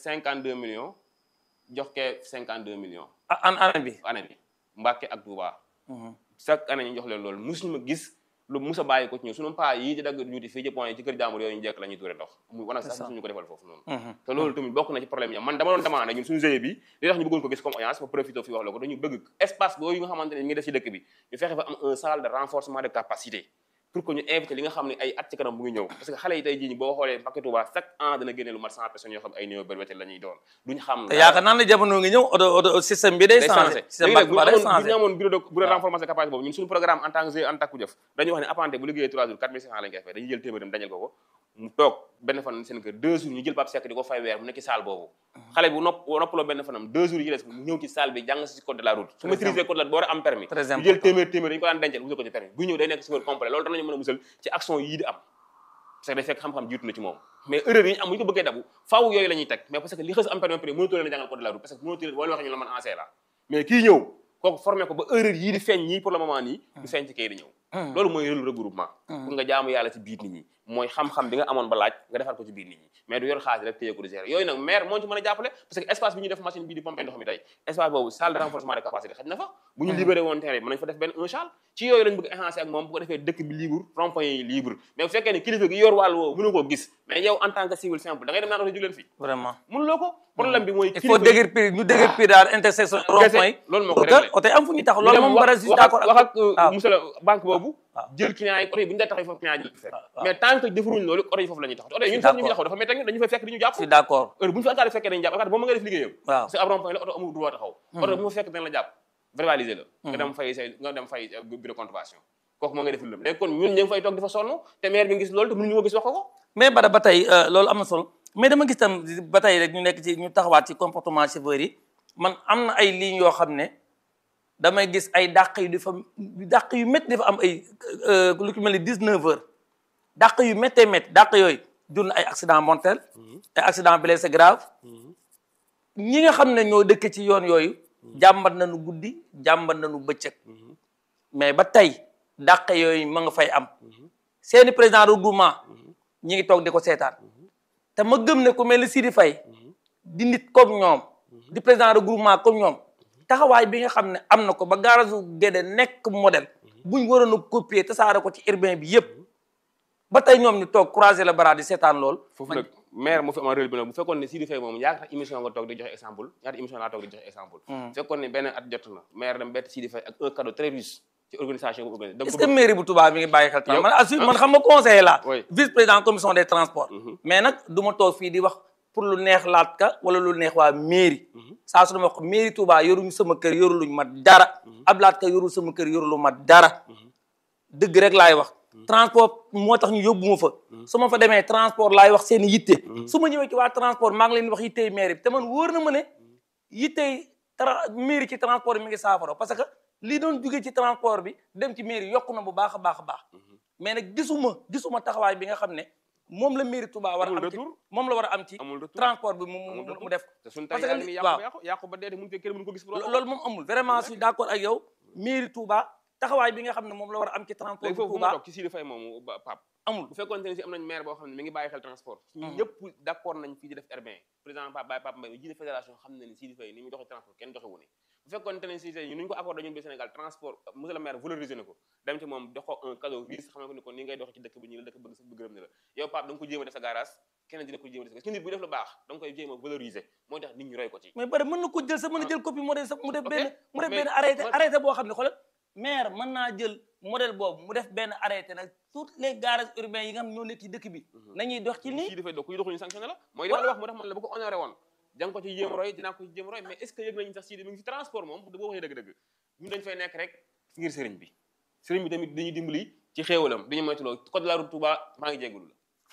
52 millions jox ke 52 millions année bi Mbacké ak Touba chaque année ñu jox leen loolu musuñu ma gis lu musa bàyyi ko ci ñun suñu paa yii di dagg juuti fii ci point yi ci kër jàmbur yooyu ñu jekk la ñuy tuure ndox muy wana sax musuñu ko defal foofu noonu te loolu tamit bokk na ci problème yi man dama doon demandé ñun suñu GIE bi li tax ñu bëggoon ko gis comme audience ma profité fii wax la ko dañu bëgg espace boobu yi nga xamante ne ñu ngi def ci dëkk bi ñu fexe fa am un salle de renforcement de capacité pour que ñu invité li nga xam ne ay at ci kanam bu ngi ñëw parce que xale yi tey jii boo xoolee Mbacké Touba chaque an dana génne lu mat 100 personnes yoo xam ay néew berwete la ñuy doon duñ xam te yaakaar naa ne jamono ngi ñëw oto système bi day changé système Mbacké Touba day changé bu ñu amoon bureau de renforcement de capacité boobu ñun suñu programme en tant que GIE en takku jëf dañuy wax ne apprenti bu liggéeyee 3 jours 4500 lañ koy fay dañuy jël téeméeram dañal ko mu toog benn fan seen kër 2 jours ñu jël Pape Seck di ko fay weer mu nekk ci salle boobu xale bu noppaloo benn fanam 2 jours yi des mu ñëw ci salle bi jàng si code de la route su maîtriser code la boo war a am permis ñu jël téeméer dañu ko daan dencal musal ko ci permis bu ñëw day nekk chauffeur complet loolu danañu mën a musal ci action yii di am parce que day fekk xam-xam jiitu na ci moom mais erreur yi ñu am bu ñu ko bëggee dabu faaw yooyu la ñuy teg mais parce que li xës am permis mënatoo leen a jàngal code de la route parce que mënatoo leen wala wax ñu la mën enseigner la mais kii ñëw kooku formé ko ba erreur yii di feeñ ñii pour le moment nii du feeñ ci kay di ñëw loolu mooy rôle regroupement pour nga jaamu yàlla ci biir nit ñi mooy xam-xam bi nga amoon ba laaj nga defar ko ci biir nit ñi mais du yor xaalis rek téye ko di gérer yooyu nag maire moo ci mën a jàppale parce que espace bi ñuy def machine bii di pomper ndox mi tey espace boobu salle de renforcement de capacité xaj na fa bu ñu libéré woon terrain bi mën nañ fa def benn un chal ci yooyu lañ bëgg enhancer ak moom bu ko defee dëkk bi libre rond-point yi libre mais bu fekkee ne kilifa gi yor wàll woowu mënu koo gis mais yow en tant que civil simple da ngay dem naan oto jóg leen fii vraiment mënuloo ko problème bi mooy il faut déguerpir ñu déguerpir daal intersection rond-point yi loolu moo ko réglé oto am fu ñuy taxaw loolu moom bara si d'accord wax ak monsieur le banque boobu jël client yi oto yi bu ñu dee taxaw foofu client yi fekk mais tant que defaruñ loolu oto yi foofu la ñuy taxaw oto yi ñun foofu ñu fi taxaw dafa métti dañu fay fekk di ñu jàpp si d'accord heure bu ñu fi alkaati fekkee dañu jàpp alkaati boo ma nga def liggéeyam waaw parce que ab rond-point la oto amul droit taxaw oto bu ma fekk dañ la jàpp verbaliser la nga dem fay bureau contravention kooku moo ngay def lu lëm léegi kon ñun ñu ngi fay toog di fa sonn te maire bi gis loolu te mënuñu ko gis wax ko mais Bada ba tey loolu am na solo mais dama gis tam ba tey rek ñu nekk ci ñu taxawaat ci comportement chauffeur yi man am na ay lignes yoo xam ne damay gis ay dàq yu dafa dàq yu métti dafa am ay lu ci mel ni 19 heures dàq yu méttee métti dàq yooyu jur na ay accident mortel ay accident blessé grave ñi nga xam ne ñoo dëkk ci yoon yooyu jàmbat nañu guddi jàmbat nañu bëccëg mais ba tey dàq yooyu ma nga fay am seeni président regroupement ñi ngi toog di ko seetaan te ma gëm ne ku mel ni Sidi Faye di nit comme ñoom di président regroupement comme ñoom taxawaay bi nga xam ne am na ko ba garage Guédé nekk modèle buñ waroon a copier tasaare ko ci urbain bi yëpp ba tey ñoom ñu toog croiser le bras di seetaan lool. foofu nag maire moo fi amoon rôle bi nag bu fekkoon ne Sidi Faye moom ñaata émission nga toog di joxe exemple ñaata émission laa toog di joxe exemple. fekkoon ne benn at jot na maire dem bett Sidi Faye ak un cadeau très riche ci organisation bu organisé. est-ce que mairie bu Touba mi ngi bàyyi xel. man xam nga conseiller la vice président commission des transports. mais nag du ma toog fii di wax pour lu neex laat ka wala lu neex waa mairie. saa su ma wax mairie Touba yoruñu sama kër yoruluñ ma dara. ab laat ka yorul sama kër yorulu ma dara. dëgg rek laay wax. transport moo tax ñu yóbbu ma fa su ma fa demee transport laay wax seen yitte su ma ñëwee ci waa transport maa ngi leen di wax yittey mairie bi te man wóor na ma ne yittey mairie ci transport bi mi ngi saafara parce que lii doon jugee ci transport bi dem ci mairie yokku na bu baax a baax a baax mais nag gisuma taxawaay bi nga xam ne moom la mairie Touba war a am ci moom la war a am ci transport bi mu def parce que waaw yàqu ba dee mënu kenn mënu ko gis loolu moom amul vraiment je suis d'accord ak yow mairie Touba taxawaay bi nga xam ne moom la war a am ci transport bu Touba toog ci Sidi Faye moomu Pape amul bu fekkoon te ne si am nañ maire boo xam ne mi ngi bàyyi xel transport ñëpp d'accord nañ fii di def urbain président Pape Mbaye jiite fédération xam na ni Sidi Faye ni muy doxee transport kenn doxe wu ne bu fekkoon te ne si ñu ñu ko accordé ñun bi Sénégal transport monsieur le maire valorisé na ko dem ci moom dox ko un cadeau riche xam ne ko ni ngay doxee ci dëkk bi ñu la dëkk bëgg gërëm ne la yow Pape da nga ko jéem a def sa garage keneen dina ko jéem a def nit bu def lu baax da nga koy jéem a valoriser mooy tax nit ñi roy ko ci mais bari mën na ko jël sa mën a jël copie mu def benn arrêté boo xam ne xoolal maire mën naa jël modèle boobu mu def benn arrêté nag toutes les garages urbains yi nga xam ñoo nekk ci dëkk bi nañuy dox ci nii dafay dox kuy doxuñu sanctionné la mooy dama la wax moo tax man la bu ko honoré woon jàng ko ci jéem roy dinaa ko ci jéem roy mais est ce que yëg nañu sax Sidi mi ngi ci transport moom boo waxee dëgg-dëgg ñun dañ fay nekk rek ngir sëriñ bi tamit dañuy dimbali ci xéewalam dañu moytuloo code de la route Touba maa ngi jégalu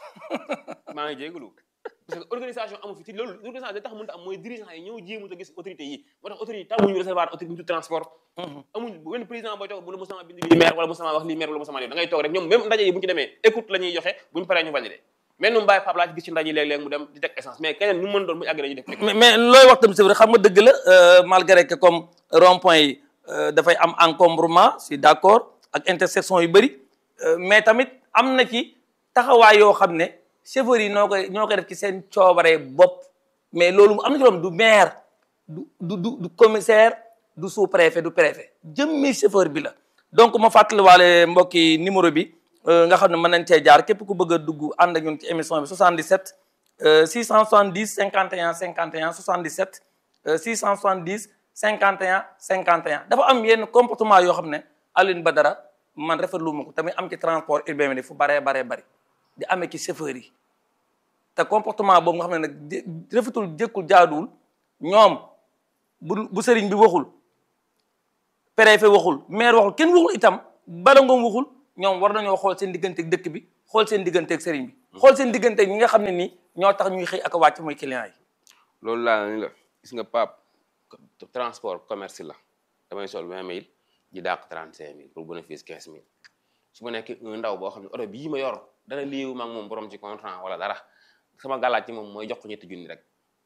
parce que organisation amul fi ci loolu organisation da tax mënta am mooy dirigeant yi ñëw jéemut a gis autorité yi moo tax autorité yi tàmmuñu recevoir autorité du transport amuñ benn président booy toog bu la Moussa bind lii maire wala Moussa wax lii maire wala Moussa def da ngay toog rek ñoom même ndaje yi bu ñu ci demee écoute la ñuy joxe bu ñu paree ñu validé mais nu Mbaye Pape laa ci gis ci ndaje yi léeg-léeg mu dem di teg essence mais keneen ñu mën doon muy àgg dañuy def mais looy wax tam c'est vrai xam nga dëgg la malgré que comme rond point yi dafay am encombrement si d'accord ak intersection yu bëri mais tamit am na ci taxawaay yoo xam ne chauffeurs yi ñoo koy def ci seen coobare bopp mais loolu am na ci loolu du maire du commissaire du sous-préfet du préfet jëmmi chauffeur bi la donc ma fàttaliwaale mbokki numéro bi nga xam ne mën nañ cee jaar képp ku bëgg a dugg ànd ak ñun ci émission bi 77 670 51 51 77 670 51 51 dafa am yenn comportement yoo xam ne Alioune Badara man rafetlu ma ko tamit am ci transport urbain bi fu baree di amee ci chauffeur yi te comportement boobu nga xam ne nag rafetul jëkkul jaaduwul ñoom bu sëriñ bi waxul préfet waxul maire waxul kenn waxul itam bala ngoom waxul ñoom war nañoo xool seen digganteeg dëkk bi xool seen digganteeg sëriñ bi xool seen digganteeg ñi nga xam ne nii ñoo tax ñuy xëy ak a wàcc mooy client yi loolu laa ni la gis nga Pape transport commerce la damay sol 20 000 ji dàq 35 000 pour bénéfice 15 000 su ma nekkee un ndaw boo xam ne oto bii ma yor dara liiwu ma ak moom borom ci contrat wala dara sama gàllaaj ci moom mooy jox ko ñetti junni rek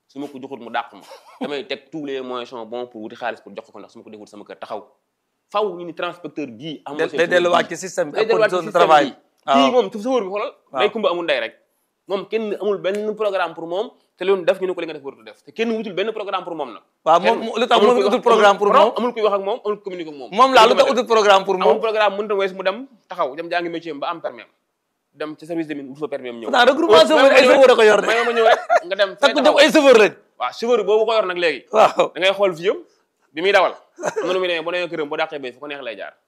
su ma ko joxut mu dàq ma damay teg tous les moyens sont bons pour wuti xaalis pour jox ko ndax su ma ko defut sama kër taxaw faw ñu ni transpecteur bii am day delluwaat ci système bi day delluwaat ci zone de système travail bi kii moom chauffeur bi xoolal day kumba amul ndey rek moom kenn amul benn programme pour moom te loolu def ñu ne ko li nga def waratu def te kenn wutul benn programme pour moom nag waaw moom lu tax moom utul programme pour moom amul kuy wax ak moom amul kuy communiquer ak moom moom laa lu tax utul programme pour moom amul programme mënut a wees mu dem taxaw dem jàngi métier ba am permis dem ci service de mine wut fa permis ñëw pourtant regroupement chauffeur ay chauffeur a ko yor de may ma ñëw rek nga dem takk ñëpp ay chauffeur lañ waaw chauffeur boobu ko yor nag léegi waaw da ngay xool viam bi muy dawal am na nu muy demee boo demee këram boo dàqee bay fu ko neex lay jaar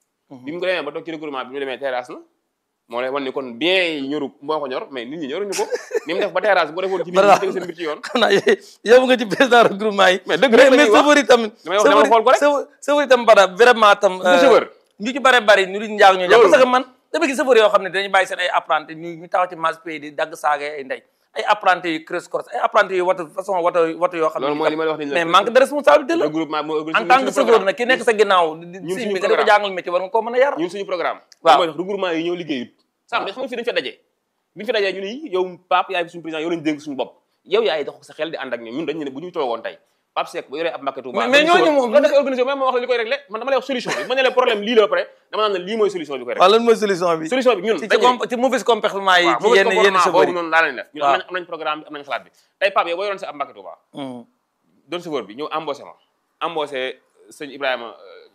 bi mu ko demee ba toog ci regroupement bi mu demee terrasse na moo lay wan ni kon bien yi ñoru moo ko ñor mais nit ñi ñoruñu ko ni mu def ba terrasse boo defoon ci nit ñi teg seen mbir ci yoon xam naa yow nga ci président regroupement yi mais dëgg rek mais chauffeur yi tamit damay wax dama xool ko rek chauffeur yi tam bada vraiment tam chauffeur ñu ci bare bari ñu liñ njaag ñu jàpp parce que man dama gis chauffeur yoo xam ne dañuy bàyyi seen ay apprenti ñu taxaw ci marché pays di dagg saaga ay ndey ay apprenti yu crèche course ay apprenti yu watu façon watu yoo xam ne loolu mooy li ma la wax ni mais manque de responsabilité la regroupement en tant que chauffeur nag ki nekk sa ginnaaw si bi nga di ko jàngal métier war nga koo mën a yar ñun suñu programme waaw mooy tax regroupement yi ñëw liggéeyut sam da xam nga fii dañu fa dajee bi ñu fa dajee ñu ni yow Pape yaay suñu président yow lañu dénk suñu bopp yow yaay dox sa xel di ànd ak ñun dañu ne bu ñu toogoon tey Pape Seck bu yoree ab maquette Touba mais ñooñu moom la dafay organisé même ma wax la li koy réglé man dama lay wax solution bi ma ne la problème lii la ba pare dama naan la lii mooy solution bi koy réglé waaw lan mooy solution bi solution bi ñun ci mauvais comportement yi ci yenn chauffeur boobu yi noonu laa leen def ñun am nañ programme bi am nañ xalaat bi tey Pape yow boo yoroon sa ab maquette Touba doon chauffeur bi ñëw embauché ma embauché sëñ Ibrahima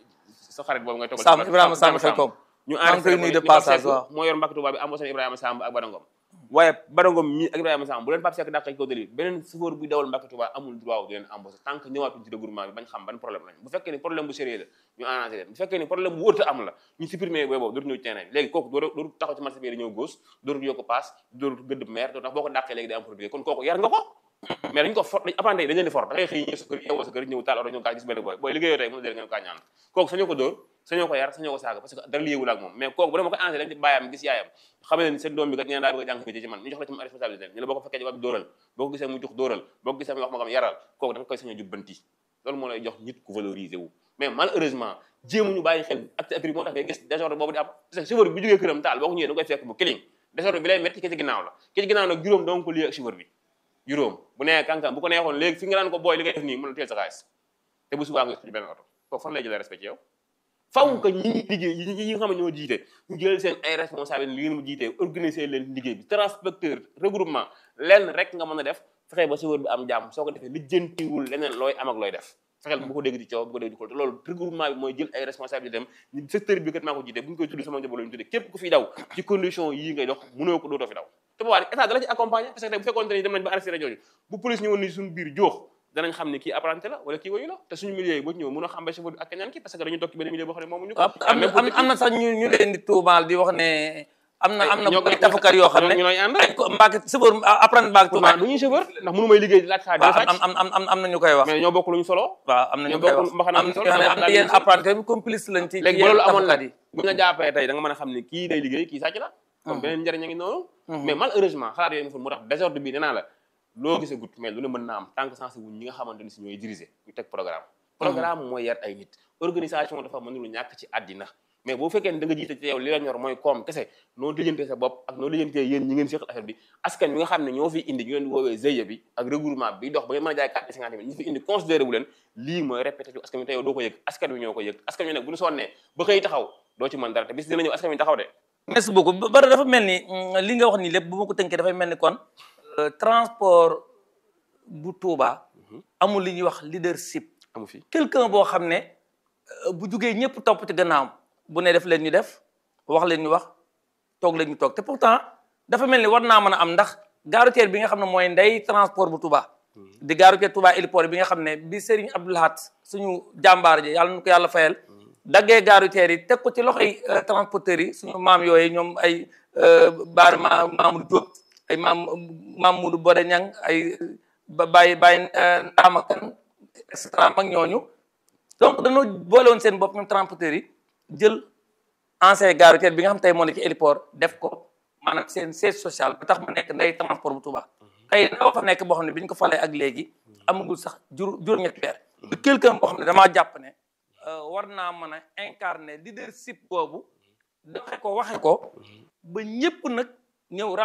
sa xarit boobu ngay toggal Sam Ibrahima Sam Xelkom ñu enregistré nii de passage waaw moo yor Mbacke Touba bi embauché Ibrahima Samb ak Badangom waaye Badangom mi ak Ibrahima Samb bu leen Pape Seck dàq ci kaw deli beneen chauffeur buy dawal Mbacke Touba amul droit di leen embauché tant que ñëwaatuñ ci regroupement bi bañ xam ban problème lañ bu fekkee ni problème bu sérieux la ñu arrangé leen bu fekkee ni problème bu wërta am la ñu supprimer boobu dootu ñëw ci terrain bi léegi kooku dootu taxaw ci marché bi di ñëw gauche dootu yokk paas dootu gëdd maire dootu boo ko dàqee léegi day am produit kon kooku yar nga ko mais dañ ko for dañ apprenti yi dañ leen di for da ngay xëy ñëw sa kër yeewoo sa kër ñëw taal oto ñëw kaa gis benn booy liggéeyoo tey mën na dee ngeen kaa ñaan kooku sañoo ko dóor sañoo ko yar sañoo ko saaga parce que dara liyeewul ak moom mais kooku bu dama ko engagé dañ ci bàyyam gis yaayam xam ne seen doom bi kat ñeen daa bëgg a jàng métier ci man ñu jox la ci responsabilité ñu la boo ko fekkee jabaab bi dóoral boo ko gisee mu jox dóoral boo ko gisee mu wax ma xam yaral kooku da nga koy sañoo jubbanti loolu moo lay jox nit ku valorisé wu mais malheureusement jéemuñu bàyyi xel acte atri moo tax ngay gis désordre boobu di am parce que chauffeur bi bu jógee këram taal boo ko ñëwee da nga koy fekk bu kiling désordre bi lay metti ki ci ginnaaw la ki ci ginnaaw nag juróom dong ko lii ak chauffeur bi juróom bu nee kankan bu ko neexoon léegi fi nga naan ko booy li ngay def nii mën na teel sa xaalis te bu subaa nga ci benn oto kooku fan lay jëlee respect ci yow faw que ñi liggéey yi nga xam ne ñoo jiite ñu jël seen ay responsable li ngeen mu jiite organiser leen liggéey bi transpecteur regroupement lenn rek nga mën a def fexe ba chauffeur bi am jàmm soo ko defee lijjantiwul leneen looy am ak looy def fexeel bu ko dégg di coow bu ko dégg di xool te loolu regroupement bi mooy jël ay responsabilité am ñu secteur bi kat maa ko jiite bu ñu koy tudd sama njaboot la ñu tuddee képp ku fi daw ci condition yii ngay dox mënoo ko dootoo fi daw te boobaa état dala ci accompagner parce que tey bu fekkoon te ni dem nañ ba arrêté jooju bu police ñëwoon ni suñu biir joox danañ xam ne kii apprenti la wala kii wayu la te suñu milieu yi boo ñëw mën a xam ba chauffeur bi ak keneen ki parce que dañuy toog ci benn milieu boo xam ne moomuñu ko am na sax ñu leen di tuumaal di wax ne am na ay tafakat yoo xam ne ñu nooy ànd ay Mbacke chauffeur apprenti Mbacke Touba du ñuy chauffeur ndax mënu may liggéey di laaj xaalis am na ñu koy wax mais ñoo bokk lu ñu solo waaw am na ñu koy wax am na yenn apprenti bi complice lañ ci léegi ba loolu amoon nag bu ñu la jàppee tey da nga mën a xam ne kii day liggéey kii sàcc la comme beneen njëriñ a ngi noonu mais malheureusement xalaat yooyu moo tax désordre bi nee naa la loo gis a gut mais lu ne mën na am tant que sensé wuñ ñi nga xamante ni si ñooy diriger ñu teg programme mooy yar ay nit organisation dafa mënul ñàkk ci àddina mais boo fekkee ne da nga jiite ci yow li la ñor mooy koom kese noo lijjantee sa bopp ak noo lijjantee yéen ñi ngeen seqal affaire bi askan bi nga xam ne ñoo fi indi ñu leen di woowee GIE bi ak regroupement bi dox ba ngeen mën a jaay 450 000 ñu fi indi considéré wu leen lii mooy répété ci askan bi te yow doo ko yëg askan bi ñoo ko yëg askan bi nag bu ñu sonnee ba xëy taxaw doo ci mën dara te bis dina ñëw askan bi taxaw de merci beaucoup bara dafa mel ni li nga wax nii lépp bu ma ko tënkee dafay mel ni kon transport bu Touba amul li ñuy wax leadership amu fi quelqu'un boo xam ne bu jugee ñëpp topp ci gannaawam bu ne def leen ñu def wax leen ñu wax toog leen ñu toog te pourtant dafa mel ni war naa mën a am ndax gare routière bi nga xam ne mooy ndey transport bu Touba di gare routière Touba héliport bi nga xam ne bi Serigne Abdou Lahad suñu jàmbaar ji yàlla na ko yàlla fayal daggee gare routière yi teg ko ci loxoy transporteurs yi suñu maam yooyu ñoom ay baar Mamadou Diop ay Mamadou Bodé Niang ay Baye Ndamakan et cetera mag ñooñu donc dañoo boole woon seen bopp ñoom transporteurs yi jël ancien gare routière bi nga xam tey moo ne ci héliport def ko maanaam seen siège social ba tax mu nekk ndey transport bu Touba tey dafa fa nekk boo xam ne bi ñu ko falee ak léegi amagul sax juróom-ñetti weer quelqu'un boo xam ne damaa jàpp ne war naa mën a incarner leadership boobu doxe ko waxe ko ba ñëpp nag ñëw